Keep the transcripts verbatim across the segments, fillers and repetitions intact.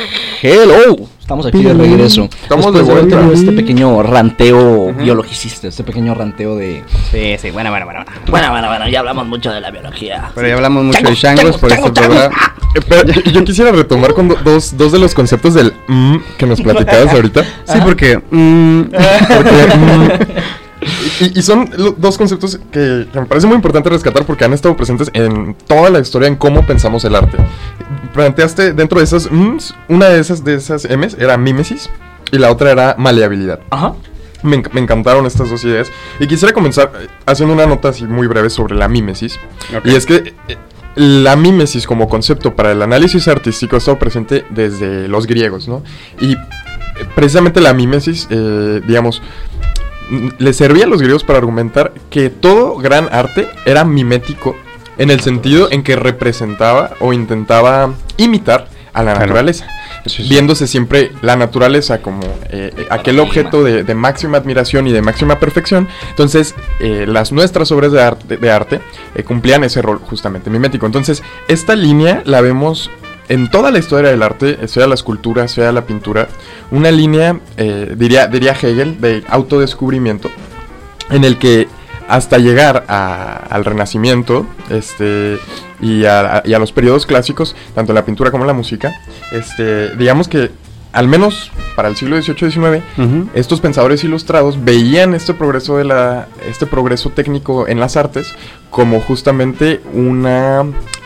Hello, estamos aquí de regreso. Estamos Después de vuelta. De este pequeño ranteo uh-huh. biologicista, este pequeño ranteo de... Sí, sí, bueno, bueno, bueno. Bueno, bueno, bueno, ya hablamos mucho de la biología. Pero ya hablamos mucho chango, de changos chango, por chango, este chango. programa. Eh, pero yo, yo quisiera retomar con do- dos, dos de los conceptos del mm que nos platicabas ahorita. Sí, porque... Mm, porque mm, y, y son lo, dos conceptos que, que me parece muy importante rescatar porque han estado presentes en toda la historia en cómo pensamos el arte. Planteaste dentro de esas m's, una de esas, de esas M's era mímesis y la otra era maleabilidad. Ajá. Me, me encantaron estas dos ideas y quisiera comenzar haciendo una nota así muy breve sobre la mímesis. Okay. Y es que eh, la mímesis como concepto para el análisis artístico ha estado presente desde los griegos, ¿no? Y eh, precisamente la mímesis, eh, digamos, le servía a los griegos para argumentar que todo gran arte era mimético en el sentido en que representaba o intentaba imitar a la claro. naturaleza. Sí, sí. Viéndose siempre la naturaleza como eh, aquel objeto de, de máxima admiración y de máxima perfección. Entonces, eh, las nuestras obras de arte, de arte eh, cumplían ese rol justamente mimético. Entonces, esta línea la vemos en toda la historia del arte, sea la escultura, sea la pintura, una línea, eh, diría, diría Hegel, de autodescubrimiento, en el que hasta llegar a, al Renacimiento este, y, a, y a los periodos clásicos, tanto la pintura como la música, este, digamos que al menos para el siglo dieciocho diecinueve, uh-huh. estos pensadores ilustrados veían este progreso de la, este progreso técnico en las artes como justamente una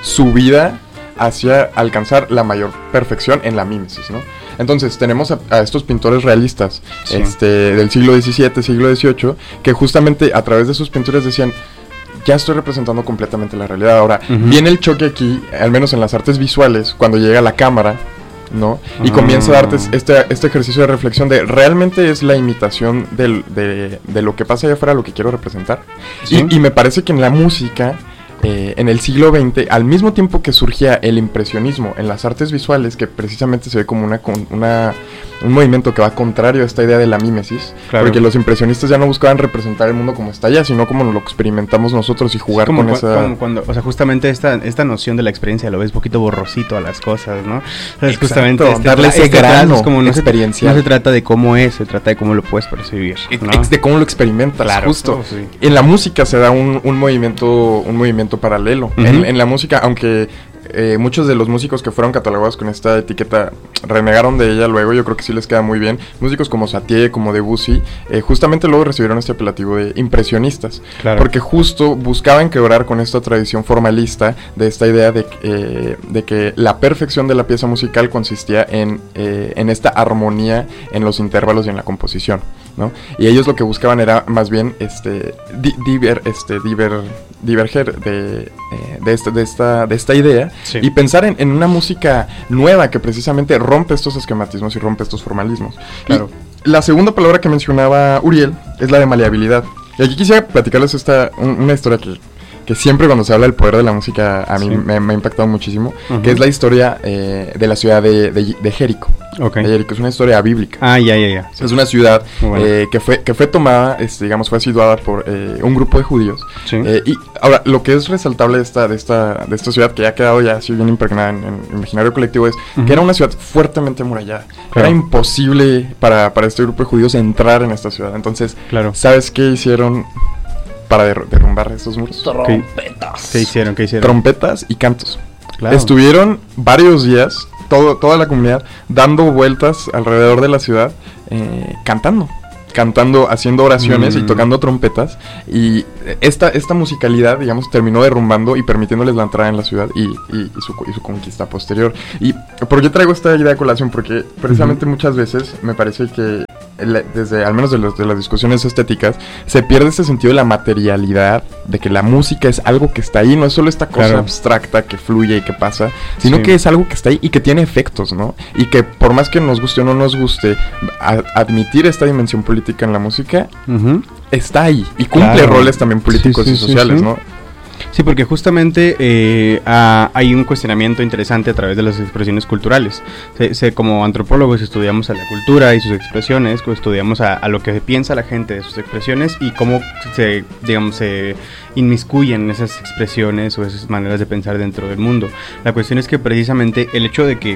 subida hacia alcanzar la mayor perfección en la mímesis, ¿no? Entonces tenemos a, a estos pintores realistas sí. este, del siglo diecisiete, siglo dieciocho, que justamente a través de sus pinturas decían, ya estoy representando completamente la realidad. Ahora, uh-huh. viene el choque aquí, al menos en las artes visuales, cuando llega la cámara, ¿no? Y uh-huh. comienza a darte este, este ejercicio de reflexión de, ¿realmente es la imitación del, de, de lo que pasa allá afuera lo que quiero representar? ¿Sí? Y, y me parece que en la música... Eh, en el siglo veinte, al mismo tiempo que surgía el impresionismo en las artes visuales, que precisamente se ve como una, una un movimiento que va contrario a esta idea de la mímesis, claro. porque los impresionistas ya no buscaban representar el mundo como está allá, sino como lo experimentamos nosotros y jugar como con cu- esa... Como cuando, o sea, justamente esta, esta noción de la experiencia lo ves poquito borrosito a las cosas, ¿no? O sea, es justamente este, darle ese este grano es como no experiencial. Se, no se trata de cómo es, se trata de cómo lo puedes percibir, ¿no? Ex, de cómo lo experimentas, claro, justo. Oh, sí. En la música se da un, un movimiento un movimiento paralelo. Uh-huh. En, en la música, aunque eh, muchos de los músicos que fueron catalogados con esta etiqueta renegaron de ella luego, yo creo que sí les queda muy bien. Músicos como Satie, como Debussy, eh, justamente luego recibieron este apelativo de impresionistas. Claro. Porque justo buscaban quebrar con esta tradición formalista de esta idea de, eh, de que la perfección de la pieza musical consistía en, eh, en esta armonía en los intervalos y en la composición, ¿no? Y ellos lo que buscaban era más bien este di, diver, este diver, diverger de, eh, de, esta, de, esta, de esta idea sí. y pensar en, en una música nueva que precisamente rompe estos esquematismos y rompe estos formalismos. Claro. Y la segunda palabra que mencionaba Uriel es la de maleabilidad. Y aquí quisiera platicarles esta, un, una historia que... que siempre cuando se habla del poder de la música a mí sí. me, me ha impactado muchísimo, uh-huh. que es la historia eh, de la ciudad de, de, de Jericó. Okay. De Jericó es una historia bíblica. Ah, ya, ya, ya. Sí. Es una ciudad bueno. eh, que fue que fue tomada, este, digamos, fue situada por eh, un grupo de judíos. Sí. Eh, y ahora, lo que es resaltable de esta, de esta, de esta ciudad, que ya ha quedado ya así bien impregnada en, en el imaginario colectivo, es uh-huh. que era una ciudad fuertemente amurallada. Claro. Era imposible para, para este grupo de judíos entrar en esta ciudad. Entonces, claro. ¿sabes qué hicieron para der- derrumbar esos muros? Trompetas. ¿Qué hicieron? ¿Qué hicieron? Trompetas y cantos. Claro. Estuvieron varios días, todo, toda la comunidad, dando vueltas alrededor de la ciudad, eh, cantando. Cantando, haciendo oraciones mm. y tocando trompetas. Y esta, esta musicalidad, digamos, terminó derrumbando y permitiéndoles la entrada en la ciudad y, y, y, su, y su conquista posterior. ¿Y por qué traigo esta idea de colación? Porque precisamente uh-huh. muchas veces me parece que el, desde, al menos de, los, de las discusiones estéticas, se pierde ese sentido de la materialidad, de que la música es algo que está ahí, no es solo esta cosa claro. abstracta que fluye y que pasa, sino sí. que es algo que está ahí y que tiene efectos, ¿no? Y que por más que nos guste o no nos guste, a, admitir esta dimensión política en la música, uh-huh. está ahí y cumple claro. roles también políticos sí, sí, y sociales, sí, sí. ¿no? Sí, porque justamente eh, a, hay un cuestionamiento interesante a través de las expresiones culturales. Se, se, como antropólogos estudiamos a la cultura y sus expresiones, pues estudiamos a, a lo que piensa la gente de sus expresiones y cómo se, digamos, se inmiscuyen esas expresiones o esas maneras de pensar dentro del mundo. La cuestión es que precisamente el hecho de que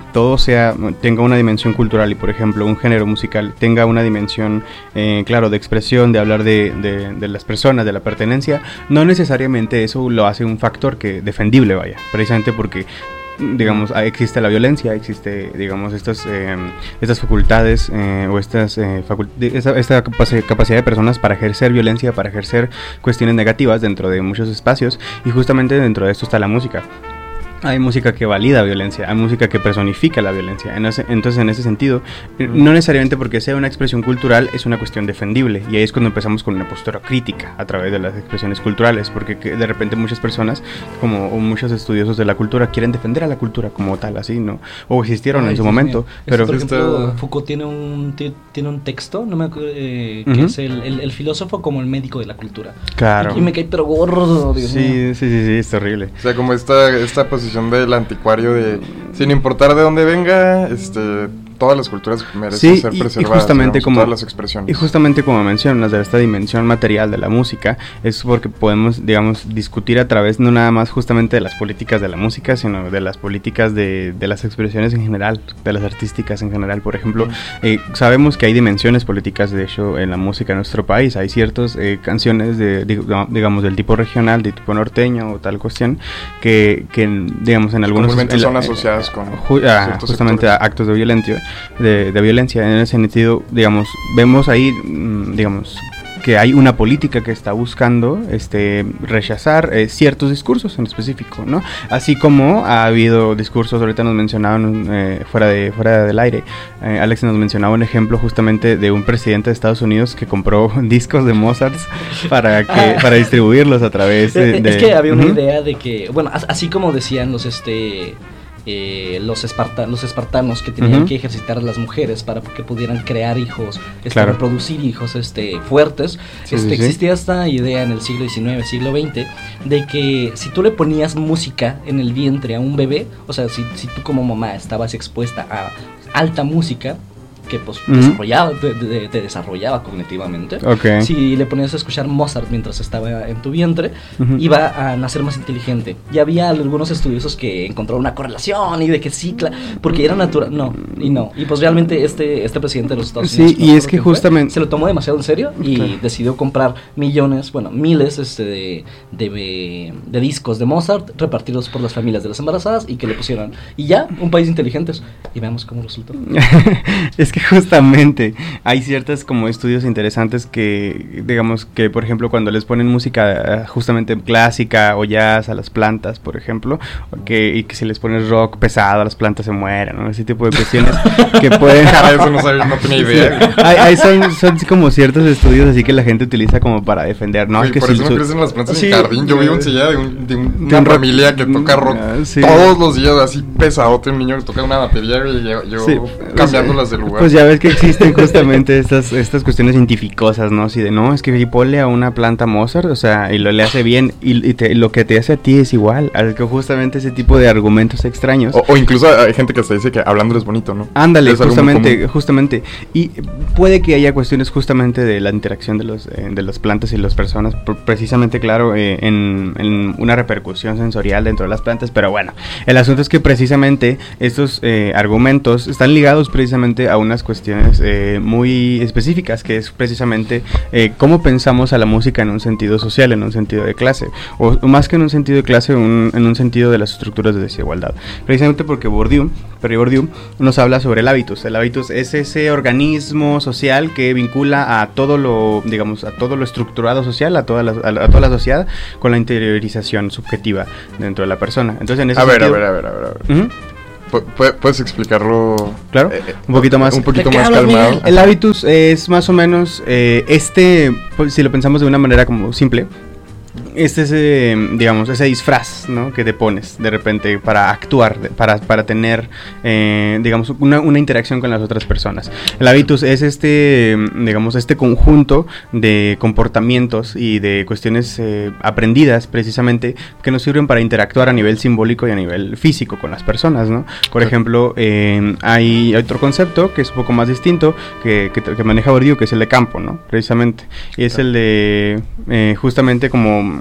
todo sea tenga una dimensión cultural y, por ejemplo, un género musical tenga una dimensión, eh, claro, de expresión, de hablar de, de, de las personas, de la pertenencia, no necesariamente eso lo hace un factor que defendible, vaya, precisamente porque digamos, existe la violencia, existe, digamos, estas eh, estas facultades eh, o estas eh, facult esta, esta capac capacidad de personas para ejercer violencia, para ejercer cuestiones negativas dentro de muchos espacios, y justamente dentro de esto está la música. Hay música que valida violencia, hay música que personifica la violencia. En ese, entonces, en ese sentido, no necesariamente porque sea una expresión cultural es una cuestión defendible. Y ahí es cuando empezamos con una postura crítica a través de las expresiones culturales, porque que de repente muchas personas, como o muchos estudiosos de la cultura, quieren defender a la cultura como tal, así, ¿no? O existieron Ay, en su sí, momento. Pero por ejemplo, Foucault tiene un tiene un texto, no me acuerdo, eh, que uh-huh. es el, el, el filósofo como el médico de la cultura. Claro. Y, y me cae pero gordo. Dios sí, mío. sí, sí, sí, es horrible. O sea, como esta esta posición del anticuario de sin importar de dónde venga, este todas las culturas merecen sí, ser y, preservadas, y justamente digamos, como, todas las expresiones. Y justamente como mencionas de esta dimensión material de la música, es porque podemos, digamos, discutir a través no nada más justamente de las políticas de la música, sino de las políticas de, de las expresiones en general, de las artísticas en general. Por ejemplo, mm. eh, sabemos que hay dimensiones políticas, de hecho, en la música en nuestro país. Hay ciertas eh, canciones, de, de, digamos, del tipo regional, de tipo norteño o tal cuestión, que, que digamos, en algunos... Normalmente son asociadas con... Ju ah, justamente sectores. A actos de violencia. De, de violencia. En ese sentido, digamos, vemos ahí, digamos, que hay una política que está buscando este rechazar eh, ciertos discursos en específico, ¿no? Así como ha habido discursos, ahorita nos mencionaban eh, fuera de fuera del aire, eh, Alex nos mencionaba un ejemplo justamente de un presidente de Estados Unidos que compró discos de Mozart para que ah. para distribuirlos a través de... Es que había una uh-huh. idea de que, bueno, así como decían los este... Eh, los, esparta los espartanos que tenían uh-huh. que ejercitar a las mujeres para que pudieran crear hijos, este, claro. reproducir hijos este, fuertes. Sí, este, sí, sí. Existía esta idea en el siglo diecinueve, siglo veinte, de que si tú le ponías música en el vientre a un bebé, o sea, si, si tú como mamá estabas expuesta a alta música, que pues uh-huh. desarrollaba, te, te, te desarrollaba cognitivamente. Okay. Si le ponías a escuchar Mozart mientras estaba en tu vientre, uh-huh. iba a nacer más inteligente. Y había algunos estudiosos que encontraron una correlación y de que sí, claro, porque era natural. No, y no. Y pues realmente este, este presidente de los Estados Unidos, sí, y es que justamente fue, se lo tomó demasiado en serio y okay. decidió comprar millones, bueno, miles este, de, de, de discos de Mozart, repartirlos por las familias de las embarazadas y que le pusieran. Y ya, un país inteligentes. Y veamos cómo resultó. Es que justamente hay ciertos como estudios interesantes que, digamos, que por ejemplo cuando les ponen música justamente clásica o jazz a las plantas, por ejemplo, que, y que si les pones rock pesado, las plantas se mueren, ¿no? Ese tipo de cuestiones que pueden... Eso no sabía, no tenía idea. Sí. Hay, hay son, son como ciertos estudios así que la gente utiliza como para defender, ¿no? Sí, es que por si eso no su... crecen las plantas sí, en jardín. Yo vivo enseguida de, un, de, un, de una un familia que toca rock uh, sí. todos los días, así pesadote, un niño que toca una batería y yo, yo sí. cambiándolas de lugar. Pues ya ves que existen justamente estas estas cuestiones científicosas, ¿no? Así de, no, es que si ponle a una planta Mozart, o sea, y lo le hace bien, y, y te, lo que te hace a ti es igual, al que justamente ese tipo de argumentos extraños. O, o incluso hay gente que hasta dice que hablando es bonito, ¿no? Ándale, justamente, justamente. Y puede que haya cuestiones justamente de la interacción de los eh, de las plantas y las personas, precisamente, claro, eh, en, en una repercusión sensorial dentro de las plantas, pero bueno, el asunto es que precisamente estos eh, argumentos están ligados precisamente a unas cuestiones eh, muy específicas, que es precisamente eh, cómo pensamos a la música en un sentido social, en un sentido de clase, o, o más que en un sentido de clase, un, en un sentido de las estructuras de desigualdad. Precisamente porque Bourdieu, Pierre Bourdieu, nos habla sobre el hábitus. El hábitus es ese organismo social que vincula a todo lo, digamos, a todo lo estructurado social, a toda la, a, a toda la sociedad, con la interiorización subjetiva dentro de la persona. Entonces, en ese a ver, sentido, a ver, a ver, a ver, a ver. ¿Uh-huh? ¿Puedes explicarlo? Claro, eh, un poquito más. Un poquito más calmado. El hábitus es más o menos eh, este, pues, si lo pensamos de una manera como simple, este es, eh, digamos, ese disfraz, ¿no? Que te pones de repente para actuar, para, para tener, eh, digamos, una, una interacción con las otras personas. El hábitus es este, digamos, este conjunto de comportamientos y de cuestiones eh, aprendidas precisamente que nos sirven para interactuar a nivel simbólico y a nivel físico con las personas, ¿no? Por sí. ejemplo, eh, hay otro concepto que es un poco más distinto que, que, que maneja Bourdieu, que es el de campo, ¿no? Precisamente. Y es sí. el de, eh, justamente como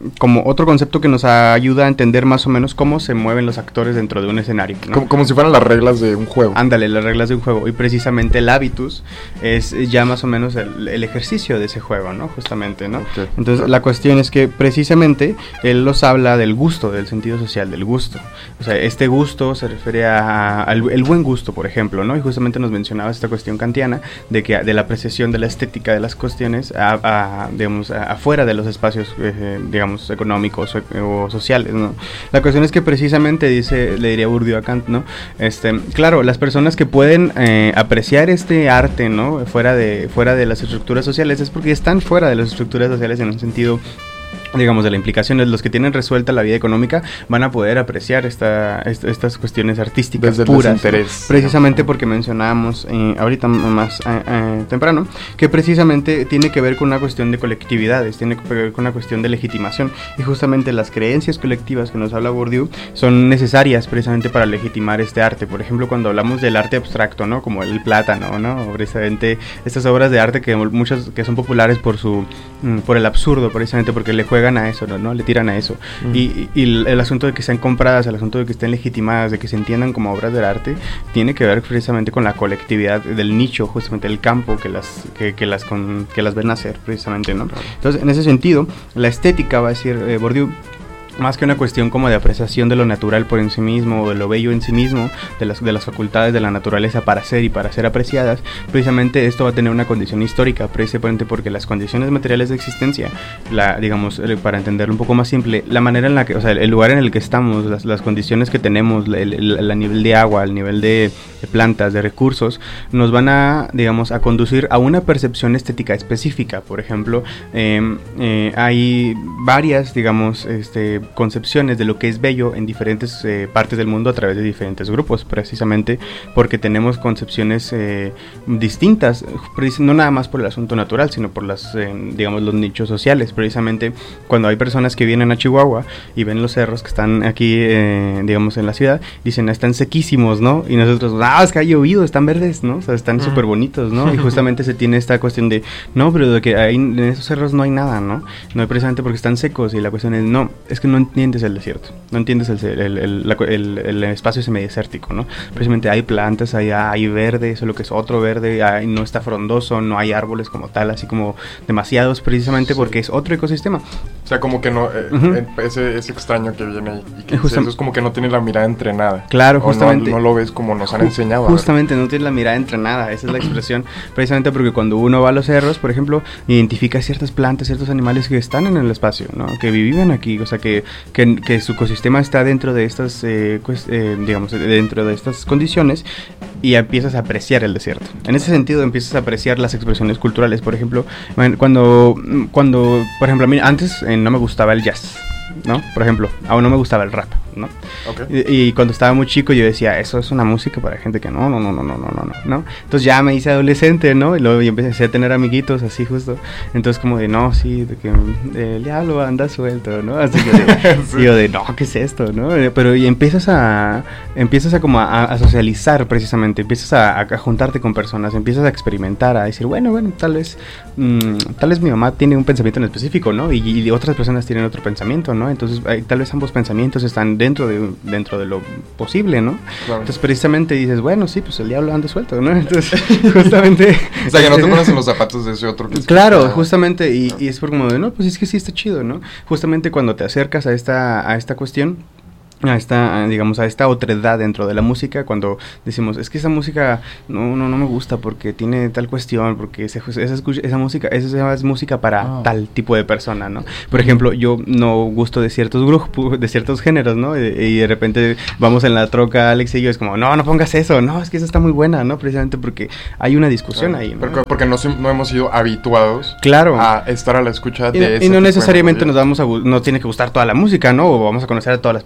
como otro concepto que nos ayuda a entender más o menos cómo se mueven los actores dentro de un escenario, ¿no? Como, como si fueran las reglas de un juego. Ándale, las reglas de un juego. Y precisamente el hábitus es ya más o menos el, el ejercicio de ese juego, ¿no? Justamente, ¿no? Okay. Entonces, la cuestión es que precisamente él nos habla del gusto, del sentido social, del gusto. O sea, este gusto se refiere a, a, al el buen gusto, por ejemplo, ¿no? Y justamente nos mencionaba esta cuestión kantiana de que de la apreciación de la estética de las cuestiones a, a, digamos, a, afuera de los espacios, eh, digamos, económicos o, o sociales, ¿no? La cuestión es que precisamente dice, le diría Bourdieu a Kant, ¿no? Este, claro, las personas que pueden eh, apreciar este arte, ¿no? Fuera de, fuera de las estructuras sociales es porque están fuera de las estructuras sociales en un sentido, digamos, de la implicación. Los que tienen resuelta la vida económica van a poder apreciar esta, esta, estas cuestiones artísticas desde puras, el desinterés, ¿no? Precisamente porque mencionábamos eh, ahorita más eh, eh, temprano que precisamente tiene que ver con una cuestión de colectividades, tiene que ver con una cuestión de legitimación, y justamente las creencias colectivas que nos habla Bourdieu son necesarias precisamente para legitimar este arte. Por ejemplo, cuando hablamos del arte abstracto, ¿no? Como el plátano, ¿no? Precisamente estas obras de arte que muchas que son populares por su mm, por el absurdo, precisamente porque le juegan a eso, ¿no? ¿no? Le tiran a eso. Uh-huh. Y, y el, el asunto de que sean compradas, el asunto de que estén legitimadas, de que se entiendan como obras del arte, tiene que ver precisamente con la colectividad del nicho, justamente el campo que las que, que las con, que las ven nacer, precisamente, ¿no? Claro. Entonces, en ese sentido, la estética, va a decir eh, Bourdieu, más que una cuestión como de apreciación de lo natural por en sí mismo, o de lo bello en sí mismo, de las, de las facultades de la naturaleza para ser y para ser apreciadas, precisamente esto va a tener una condición histórica, precisamente porque las condiciones materiales de existencia, la, digamos, para entenderlo un poco más simple, la manera en la que, o sea, el lugar en el que estamos, las, las condiciones que tenemos, el, el, el nivel de agua, el nivel de, de plantas, de recursos, nos van a, digamos, a conducir a una percepción estética específica. Por ejemplo, eh, eh, hay varias, digamos, este concepciones de lo que es bello en diferentes eh, partes del mundo a través de diferentes grupos, precisamente porque tenemos concepciones eh, distintas, no nada más por el asunto natural, sino por las, eh, digamos, los nichos sociales. Precisamente cuando hay personas que vienen a Chihuahua y ven los cerros que están aquí, eh, digamos, en la ciudad, dicen, están sequísimos, ¿no? Y nosotros, ah, es que ha llovido, están verdes, ¿no? O sea, están súper bonitos, ¿no? Y justamente se tiene esta cuestión de, no, pero de que hay, en esos cerros no hay nada, ¿no? No, precisamente porque están secos, y la cuestión es, no, es que no entiendes el desierto, no entiendes el, el, el, la, el, el espacio semidesértico, ¿no? Precisamente hay plantas, hay, hay verde, solo que es otro verde, hay, no está frondoso, no hay árboles como tal, así como demasiados, precisamente porque es otro ecosistema. O sea, como que no, eh, uh-huh. ese, ese extraño que viene ahí, y que dice, eso es como que no tiene la mirada entrenada. Claro, justamente. No, no lo ves como nos han enseñado. Justamente, no tiene la mirada entrenada, esa es la expresión, precisamente porque cuando uno va a los cerros, por ejemplo, identifica ciertas plantas, ciertos animales que están en el espacio, ¿no? Que viven aquí, o sea, que, que Que, que su ecosistema está dentro de estas, eh, pues, eh, digamos, dentro de estas condiciones, y empiezas a apreciar el desierto. En ese sentido empiezas a apreciar las expresiones culturales. Por ejemplo, cuando, cuando por ejemplo, a mí antes eh, no me gustaba el jazz, ¿no? Por ejemplo, aún no me gustaba el rap, ¿no? Okay. Y, y cuando estaba muy chico yo decía, eso es una música para gente que no, no, no, no, no, no, no, no. Entonces ya me hice adolescente, ¿no? Y luego y empecé a tener amiguitos así justo. Entonces como de, no, sí, de que el diablo anda suelto, ¿no? Así que de, sí. Yo de, no, ¿qué es esto, no? Pero y empiezas a, empiezas a como a, a socializar precisamente, empiezas a, a juntarte con personas, empiezas a experimentar, a decir, bueno, bueno, tal vez, mmm, tal vez mi mamá tiene un pensamiento en específico, ¿no? Y, y otras personas tienen otro pensamiento, ¿no? Entonces hay, tal vez ambos pensamientos están dentro de dentro de lo posible, ¿no? Claro. Entonces precisamente dices, bueno, sí, pues el diablo anda suelto, ¿no? Entonces justamente o sea, que no te pones en los zapatos de ese otro que claro, está... justamente, y, y es por como de, no, pues es que sí está chido, ¿no? Justamente cuando te acercas a esta a esta cuestión, a esta, digamos, a esta otredad dentro de la música, cuando decimos, es que esa música no no no me gusta porque tiene tal cuestión, porque esa, esa, esa música esa es música para oh. tal tipo de persona, ¿no? Por ejemplo, yo no gusto de ciertos grupos, de ciertos géneros, ¿no? Y, y de repente vamos en la troca, Alex y yo, es como, no, no pongas eso, no, es que esa está muy buena, ¿no? Precisamente porque hay una discusión claro, ahí, ¿no? Porque, porque no, no hemos sido habituados claro. a estar a la escucha y, de ese y no necesariamente nos vamos a, no tiene que gustar toda la música, ¿no? O vamos a conocer a todas las personas, pero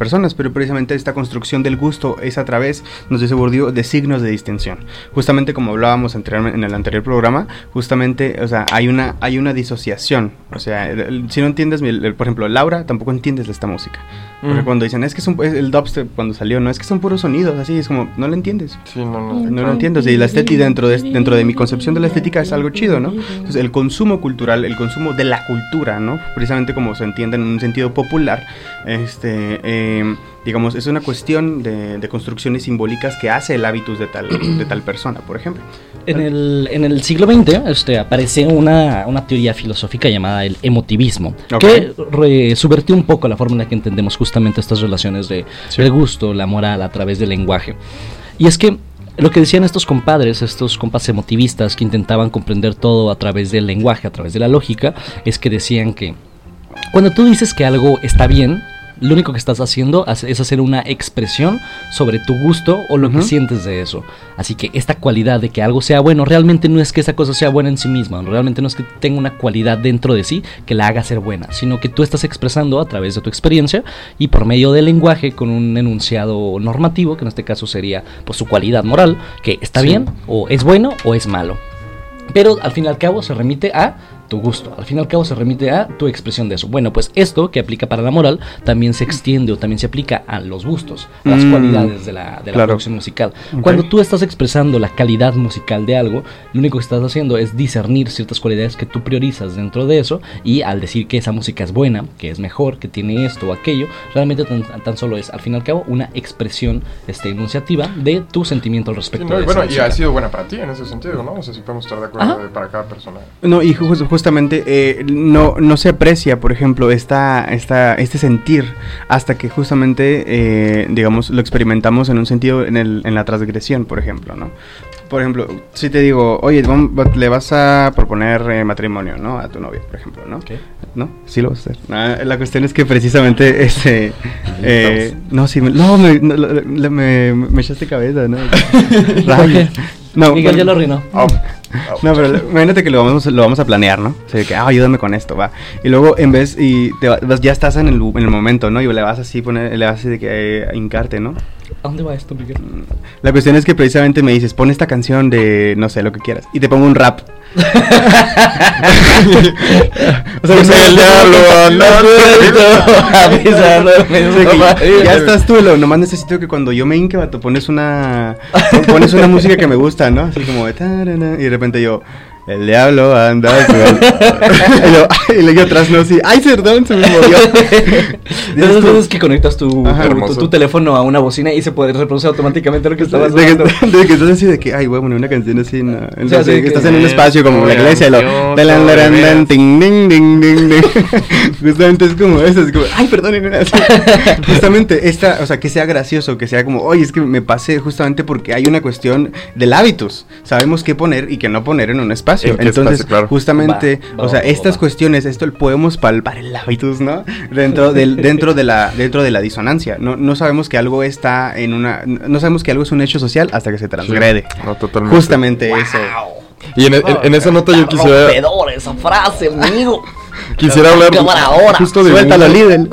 pero precisamente esta construcción del gusto es a través, nos dice Bourdieu, de signos de distinción. Justamente como hablábamos anteriormente en el anterior programa, justamente, o sea, hay una, hay una disociación. O sea, el, el, si no entiendes, el, el, por ejemplo, Laura, tampoco entiendes esta música. Porque mm. cuando dicen, es que es un, es el dubstep cuando salió, no es que son puros sonidos, así, es como, no lo entiendes. Sí, no, no. No lo entiendes. Y la estética, dentro de, dentro de mi concepción de la estética, es algo chido, ¿no? Entonces, el consumo cultural, el consumo de la cultura, ¿no? Precisamente como se entiende en un sentido popular, este, eh, digamos, es una cuestión de, de construcciones simbólicas que hace el hábitus de tal, de tal persona, por ejemplo. En el, en el siglo veinte este, aparece una, una teoría filosófica llamada el emotivismo, okay. que re, subvertió un poco la forma en la que entendemos justamente estas relaciones de, sí. del gusto, la moral, a través del lenguaje. Y es que lo que decían estos compadres, estos compas emotivistas que intentaban comprender todo a través del lenguaje, a través de la lógica, es que decían que cuando tú dices que algo está bien, lo único que estás haciendo es hacer una expresión sobre tu gusto o lo uh-huh. que sientes de eso. Así que esta cualidad de que algo sea bueno, realmente no es que esa cosa sea buena en sí misma, realmente no es que tenga una cualidad dentro de sí que la haga ser buena, sino que tú estás expresando a través de tu experiencia y por medio del lenguaje con un enunciado normativo, que en este caso sería pues su cualidad moral, que está sí. bien, o es bueno o es malo. Pero al fin y al cabo se remite a tu gusto, al fin y al cabo se remite a tu expresión de eso. Bueno, pues esto que aplica para la moral también se extiende o también se aplica a los gustos, a las mm, cualidades de la, de la claro. producción musical. Okay. Cuando tú estás expresando la calidad musical de algo, lo único que estás haciendo es discernir ciertas cualidades que tú priorizas dentro de eso, y al decir que esa música es buena, que es mejor, que tiene esto o aquello, realmente tan, tan solo es al fin y al cabo una expresión este, enunciativa de tu sentimiento al respecto. Sí, no, de y bueno, esa y ha sido buena para ti en ese sentido, ¿no? O sea, si podemos estar de acuerdo de, para cada persona. No, y justo justamente eh, no, no se aprecia, por ejemplo, esta, esta, este sentir hasta que justamente, eh, digamos, lo experimentamos en un sentido en, el, en la transgresión, por ejemplo, ¿no? Por ejemplo, si te digo, oye, vamos, le vas a proponer eh, matrimonio, ¿no? A tu novia, por ejemplo, ¿no? ¿Qué? ¿No? Sí lo vas a hacer. Ah, la cuestión es que precisamente, este... Eh, no, sí, me, no, me, no, me, me, me echaste cabeza, ¿no? Rayos. No, Miguel ya lo arruinó. Oh. Oh. No, pero imagínate que lo vamos, lo vamos a planear, ¿no? O sea, que, ah, ayúdame con esto, va. Y luego, en vez, y te vas, ya estás en el, en el momento, ¿no? Y le vas así, poner, le vas así de que eh, hincarte, ¿no? ¿A dónde va esto, Miguel? La cuestión es que precisamente me dices, pon esta canción de, no sé, lo que quieras. Y te pongo un rap. O sea, que el diablo, ya estás tú, lo, nomás necesito que cuando yo me hinque, vato, pones una pones una música que me gusta, ¿no? Así como de tarana, y de repente yo, el diablo anda y luego yo atrás no, sí, ay, perdón, se me movió. Entonces veces que conectas tu, Ajá, tu, tu, tu teléfono a una bocina y se puede reproducir automáticamente lo que estabas haciendo. De, de, de que estás así de que, ay, voy a poner una canción así, no. Entonces, o sea, sí, que estás que en un espacio como la iglesia y lo justamente es como eso, es como, ay, perdón, justamente esta, o sea, que sea gracioso, que sea como, oye, es que me pasé justamente porque hay una cuestión del hábitus, sabemos qué poner y qué no poner en un espacio. Entonces, espacio, claro. justamente, va, va, o sea, va, estas va. cuestiones, esto podemos palpar el hábitus, ¿no? Dentro del, dentro de la, dentro de la disonancia. No, no sabemos que algo está en una, no sabemos que algo es un hecho social hasta que se transgrede. Sí, no, totalmente. Justamente wow. eso. Y en, en, en esa nota yo quisiera. Esa frase, amigo. Quisiera hablar justo de Suéltalo, líder.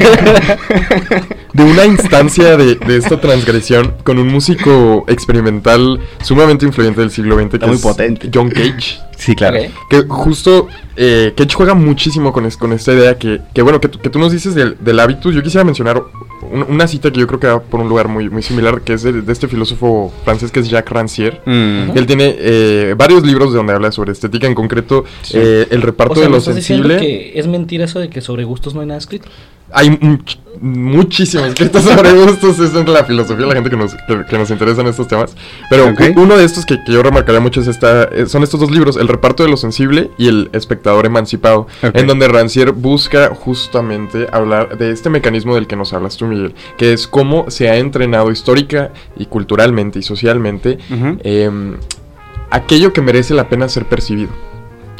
De una instancia de, de esta transgresión con un músico experimental sumamente influyente del siglo veinte, que muy es potente. John Cage. Sí, claro. Okay. Que justo eh, Cage juega muchísimo con, es, con esta idea que, que bueno, que, que tú nos dices del, del hábitus. Yo quisiera mencionar un, una cita que yo creo que va por un lugar muy, muy similar, que es de, de este filósofo francés que es Jacques Rancière. Mm. Él tiene eh, varios libros de donde habla sobre estética, en concreto sí. eh, el reparto o sea, de lo sensible. Que ¿es mentira eso de que sobre gustos no hay nada escrito? Hay much, muchísimo escrito sobre gustos, es entre la filosofía, la gente que nos, que, que nos interesan estos temas. Pero okay. uno de estos que, que yo remarcaría mucho es esta, son estos dos libros, El reparto de lo sensible y El espectador emancipado, okay. en donde Rancière busca justamente hablar de este mecanismo del que nos hablas tú, Miguel, que es cómo se ha entrenado histórica y culturalmente y socialmente uh-huh. eh, aquello que merece la pena ser percibido.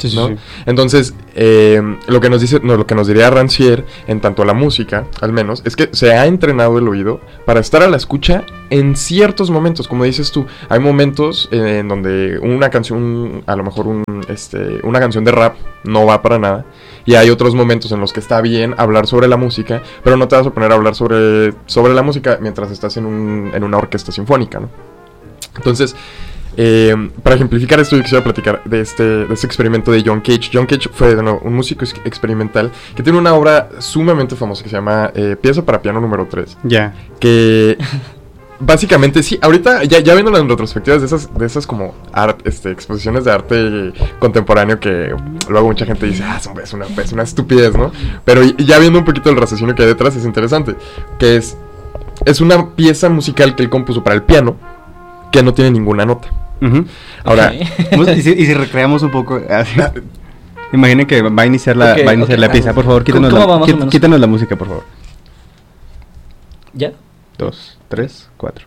Sí, sí, ¿no? Sí. Entonces, eh, lo que nos dice, no, lo que nos diría Rancière, en tanto a la música, al menos, es que se ha entrenado el oído para estar a la escucha en ciertos momentos. Como dices tú, hay momentos eh, en donde una canción, a lo mejor un, este, una canción de rap no va para nada. Y hay otros momentos en los que está bien hablar sobre la música, pero no te vas a poner a hablar sobre, sobre la música mientras estás en, un, en una orquesta sinfónica, ¿no? Entonces, Eh, para ejemplificar esto, yo quisiera platicar de este, de este experimento de John Cage. John Cage fue de nuevo, un músico ex- experimental que tiene una obra sumamente famosa que se llama eh, Pieza para piano número tres. Ya. Yeah. Que básicamente, sí, ahorita ya, ya viendo las retrospectivas de esas, de esas como art, este, exposiciones de arte contemporáneo que luego mucha gente dice, ah, es una, es una estupidez, ¿no? Pero ya viendo un poquito el raciocinio que hay detrás es interesante. Que es, es una pieza musical que él compuso para el piano que no tiene ninguna nota. Uh-huh. Ahora, okay. ¿Y, si, y si recreamos un poco, imaginen que va a iniciar la, okay, va a iniciar okay, la pieza, por favor, quítanos, la, quí, quítanos la música, por favor. ¿Ya? Dos, tres, cuatro.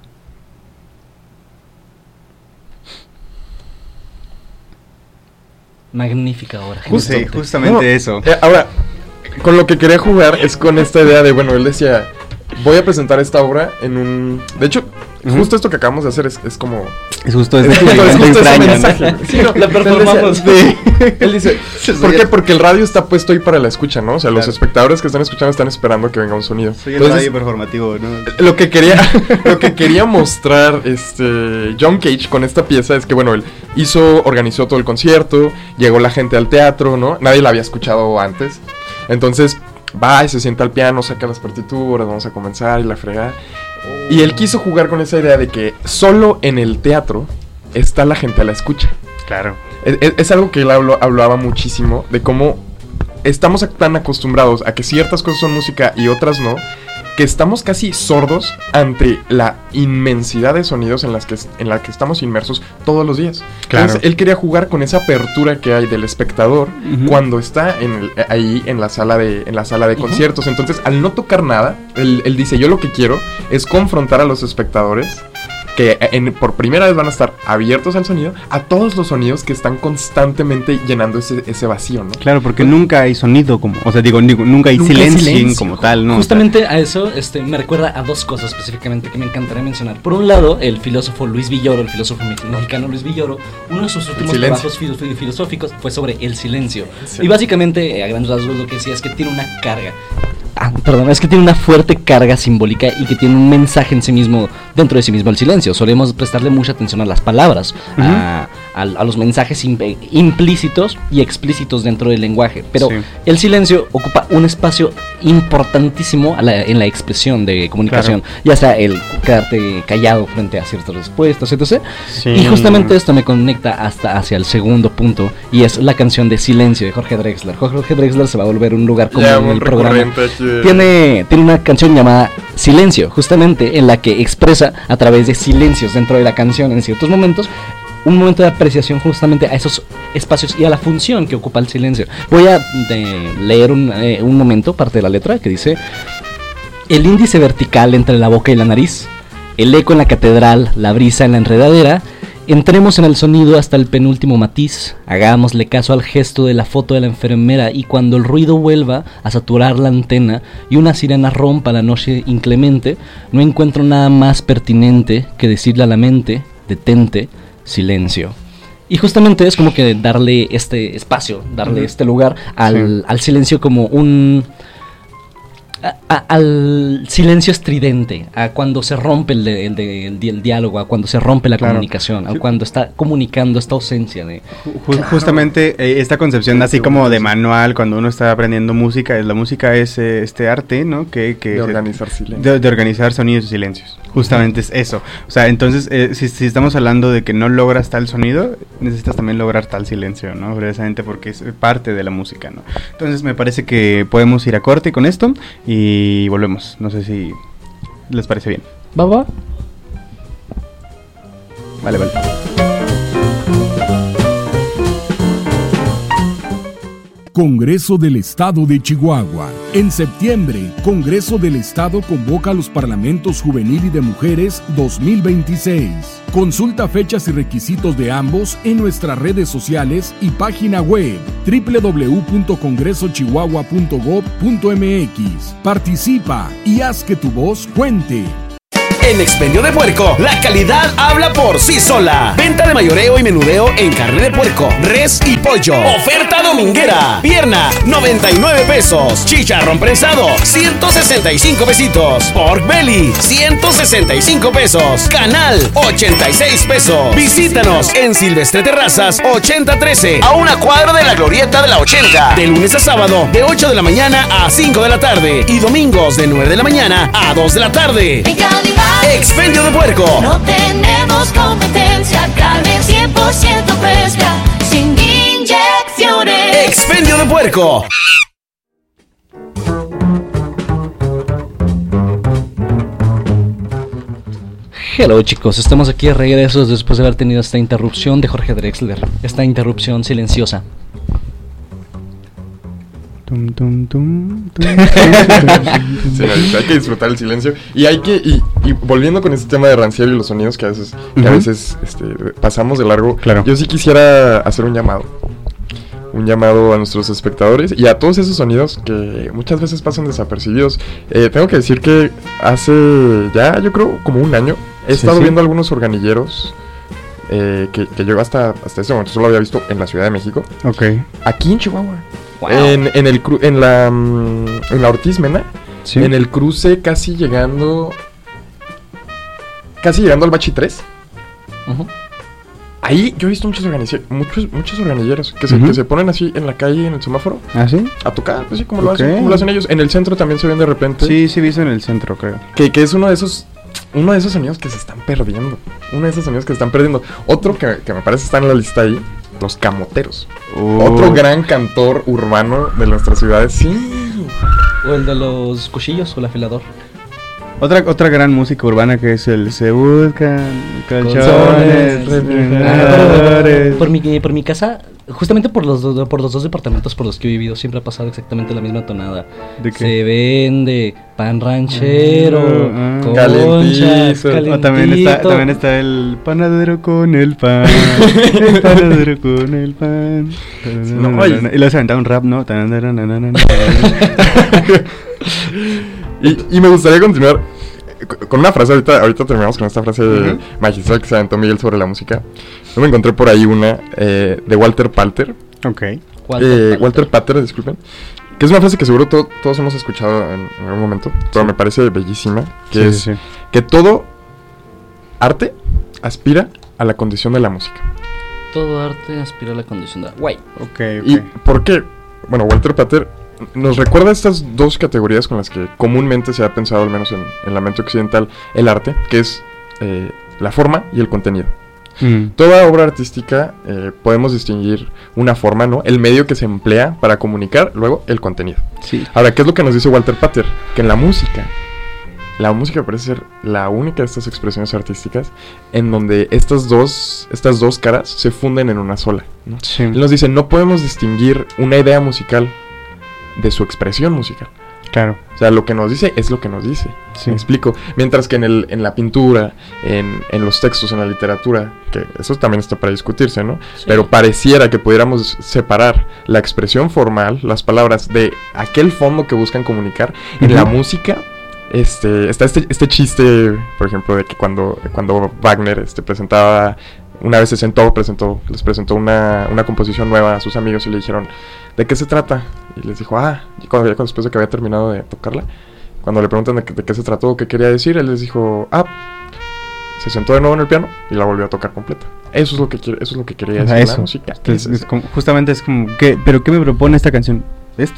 Magnífica obra. Just, sí, justamente no, eso. Eh, ahora, con lo que quería jugar es con esta idea de, bueno, él decía, voy a presentar esta obra en un... De hecho, uh-huh. justo esto que acabamos de hacer es, es como... Es justo este es, es, es justo ese mensaje. ¿No? Sí, no, la performamos. Él, decía, él dice, ¿por qué? Porque el radio está puesto ahí para la escucha, ¿no? O sea, claro. Los espectadores que están escuchando están esperando que venga un sonido. Soy el Entonces, radio performativo, ¿no? Lo que quería, lo que quería mostrar este John Cage con esta pieza es que, bueno, él hizo, organizó todo el concierto, llegó la gente al teatro, ¿no? Nadie la había escuchado antes. Entonces, va y se sienta al piano, saca las partituras, vamos a comenzar y la fregada. Y él quiso jugar con esa idea de que solo en el teatro está la gente a la escucha. Claro. Es, es, es algo que él habló, hablaba muchísimo, de cómo estamos tan acostumbrados a que ciertas cosas son música y otras no, que estamos casi sordos ante la inmensidad de sonidos en las que, en la que estamos inmersos todos los días. Claro. Entonces, él quería jugar con esa apertura que hay del espectador uh-huh. cuando está en el, ahí en la sala de, en la sala de uh-huh. conciertos. Entonces, al no tocar nada, él, él dice, yo lo que quiero es confrontar a los espectadores que en, por primera vez van a estar abiertos al sonido, a todos los sonidos que están constantemente llenando ese, ese vacío, ¿no? Claro, porque pues, nunca hay sonido como, o sea, digo, nunca hay nunca silencio, silencio como tal, ¿no? Justamente o sea, a eso este, me recuerda a dos cosas específicamente que me encantaría mencionar. Por un lado, el filósofo Luis Villoro, el filósofo mexicano Luis Villoro, uno de sus últimos trabajos fil- filosóficos fue sobre el silencio. Sí. Y básicamente, a grandes rasgos, lo que decía es que tiene una carga. Ah, perdón, es que tiene una fuerte carga simbólica y que tiene un mensaje en sí mismo, dentro de sí mismo el silencio. Solemos prestarle mucha atención a las palabras, uh-huh. a, a, a los mensajes imp- implícitos y explícitos dentro del lenguaje. Pero sí. el silencio ocupa un espacio importantísimo a la, en la expresión de comunicación. Claro. Ya sea el quedarte callado frente a ciertas respuestas, etcétera. Sí. Y justamente esto me conecta hasta hacia el segundo punto, y es la canción de Silencio de Jorge Drexler. Jorge Drexler se va a volver un lugar común en el programa. Tiene, tiene una canción llamada Silencio, justamente en la que expresa a través de silencios dentro de la canción en ciertos momentos un momento de apreciación justamente a esos espacios y a la función que ocupa el silencio. Voy a de, leer un, eh, un momento, parte de la letra, que dice: el índice vertical entre la boca y la nariz, el eco en la catedral, la brisa en la enredadera. Entremos en el sonido hasta el penúltimo matiz, hagámosle caso al gesto de la foto de la enfermera, y cuando el ruido vuelva a saturar la antena y una sirena rompa la noche inclemente, no encuentro nada más pertinente que decirle a la mente: detente, silencio. Y justamente es como que darle este espacio, darle uh-huh. este lugar al, sí. al silencio como un... A, a, al silencio estridente, a cuando se rompe el, de, el, de, el, el diálogo, a cuando se rompe la claro. comunicación, a sí. cuando está comunicando esta ausencia de... Just, justamente eh, esta concepción así como de manual, cuando uno está aprendiendo música, la música es eh, este arte, ¿no? Que, que de organizar silencios. De, de organizar sonidos y silencios. Justamente es eso. O sea, entonces, eh, si, si estamos hablando de que no logras tal sonido, necesitas también lograr tal silencio, ¿no? Precisamente porque es parte de la música, ¿no? Entonces me parece que podemos ir a corte con esto y volvemos. No sé si les parece bien. ¿Va, va? Vale, vale. Congreso del Estado de Chihuahua. En septiembre, Congreso del Estado convoca a los Parlamentos Juvenil y de Mujeres dos mil veintiséis. Consulta fechas y requisitos de ambos en nuestras redes sociales y página web doble u doble u doble u punto congreso chihuahua punto gob punto eme equis. Participa y haz que tu voz cuente. En Expendio de Puerco, la calidad habla por sí sola. Venta de mayoreo y menudeo en carne de puerco, res y pollo. Oferta dominguera. Pierna, noventa y nueve pesos. Chicharrón prensado, ciento sesenta y cinco pesitos. Pork belly, ciento sesenta y cinco pesos. Canal, ochenta y seis pesos. Visítanos en Silvestre Terrazas, ochenta trece, a una cuadra de la Glorieta de la ochenta. De lunes a sábado, de ocho de la mañana a cinco de la tarde. Y domingos, de nueve de la mañana a dos de la tarde. En calidad, Expendio de Puerco. no tenemos competencia. Carne cien por ciento fresca, sin inyecciones. Expendio de Puerco. Hello chicos, estamos aquí de regreso después de haber tenido esta interrupción de Jorge Drexler. Esta interrupción silenciosa. Tum, tum, tum, tum. Sí, hay que disfrutar el silencio. Y hay que, y, y volviendo con este tema de ranciar y los sonidos que a veces, que uh-huh. a veces este, pasamos de largo, claro. Yo sí quisiera hacer un llamado. Un llamado a nuestros espectadores y a todos esos sonidos que muchas veces pasan desapercibidos. Eh, tengo que decir que hace ya, yo creo, como un año, he sí, estado sí. viendo algunos organilleros eh, que, que yo hasta, hasta ese momento solo había visto en la Ciudad de México. Ok. Aquí en Chihuahua. Wow. En, en, el cru- en, la, en la Ortiz Mena, ¿sí? En el cruce casi llegando, casi llegando al Bachi tres. Uh-huh. Ahí yo he visto muchos organiceros, muchos, muchos organilleros que se, uh-huh. que se ponen así en la calle, en el semáforo. ¿Ah, sí? A tocar, pues sí, como, okay. lo hacen, como lo hacen ellos. En el centro también se ven de repente. Sí, sí, visto en el centro, creo. Que, que es uno de esos, uno de esos sonidos que se están perdiendo. Uno de esos sonidos que se están perdiendo. Otro que, que me parece está en la lista ahí, los camoteros. Oh. Otro gran cantor urbano de nuestras ciudades. Sí. O el de los cuchillos o el afilador. Otra otra gran música urbana que es el se buscan colchones, refrigeradores. Por mi por mi casa, justamente por los do, por los dos departamentos por los que he vivido siempre ha pasado exactamente la misma tonada. ¿De qué? Se vende pan ranchero, ah, conchas, calentito. Oh, también está también está el panadero con el pan, el panadero con el pan. No, y luego se aventaba un rap, ¿no? Y, y me gustaría continuar con una frase, ahorita, ahorita terminamos con esta frase uh-huh. magistral que se aventó Miguel sobre la música. Yo me encontré por ahí una eh, de Walter Palter. Ok. Walter, eh, Palter. Walter Palter, disculpen. Que es una frase que seguro to- todos hemos escuchado en, en algún momento, pero sí. me parece bellísima. Que sí, es sí, sí. que todo arte aspira a la condición de la música. Todo arte aspira a la condición de la... Guay. Ok, ok. ¿Y por qué? Bueno, Walter Palter nos recuerda estas dos categorías con las que comúnmente se ha pensado, al menos en, en la mente occidental, el arte, que es eh, la forma y el contenido. Mm. Toda obra artística eh, podemos distinguir una forma, ¿no? El medio que se emplea para comunicar, luego el contenido. Sí. Ahora, ¿qué es lo que nos dice Walter Palter? Que en la música, la música parece ser la única de estas expresiones artísticas en donde estas dos, estas dos caras se funden en una sola, ¿no? Sí. Él nos dice, no podemos distinguir una idea musical de su expresión musical. Claro. O sea, lo que nos dice es lo que nos dice. Sí. Me explico. Mientras que en el en la pintura, en, en los textos, en la literatura, que eso también está para discutirse, ¿no? Sí. Pero pareciera que pudiéramos separar la expresión formal, las palabras, de aquel fondo que buscan comunicar. Uh-huh. En la música, este, está este, este chiste, por ejemplo, de que cuando, cuando Wagner este, presentaba... Una vez se sentó, presentó, les presentó una, una composición nueva a sus amigos y le dijeron, ¿de qué se trata? Y les dijo, ah, y cuando, ya después de que había terminado de tocarla, cuando le preguntan de, de qué se trató o qué quería decir, él les dijo, ah, se sentó de nuevo en el piano y la volvió a tocar completa. Eso es lo que quiere, eso es lo que quería decir eso. La música. Es, es como, justamente es como, ¿qué, ¿pero qué me propone esta canción? ¿Esto?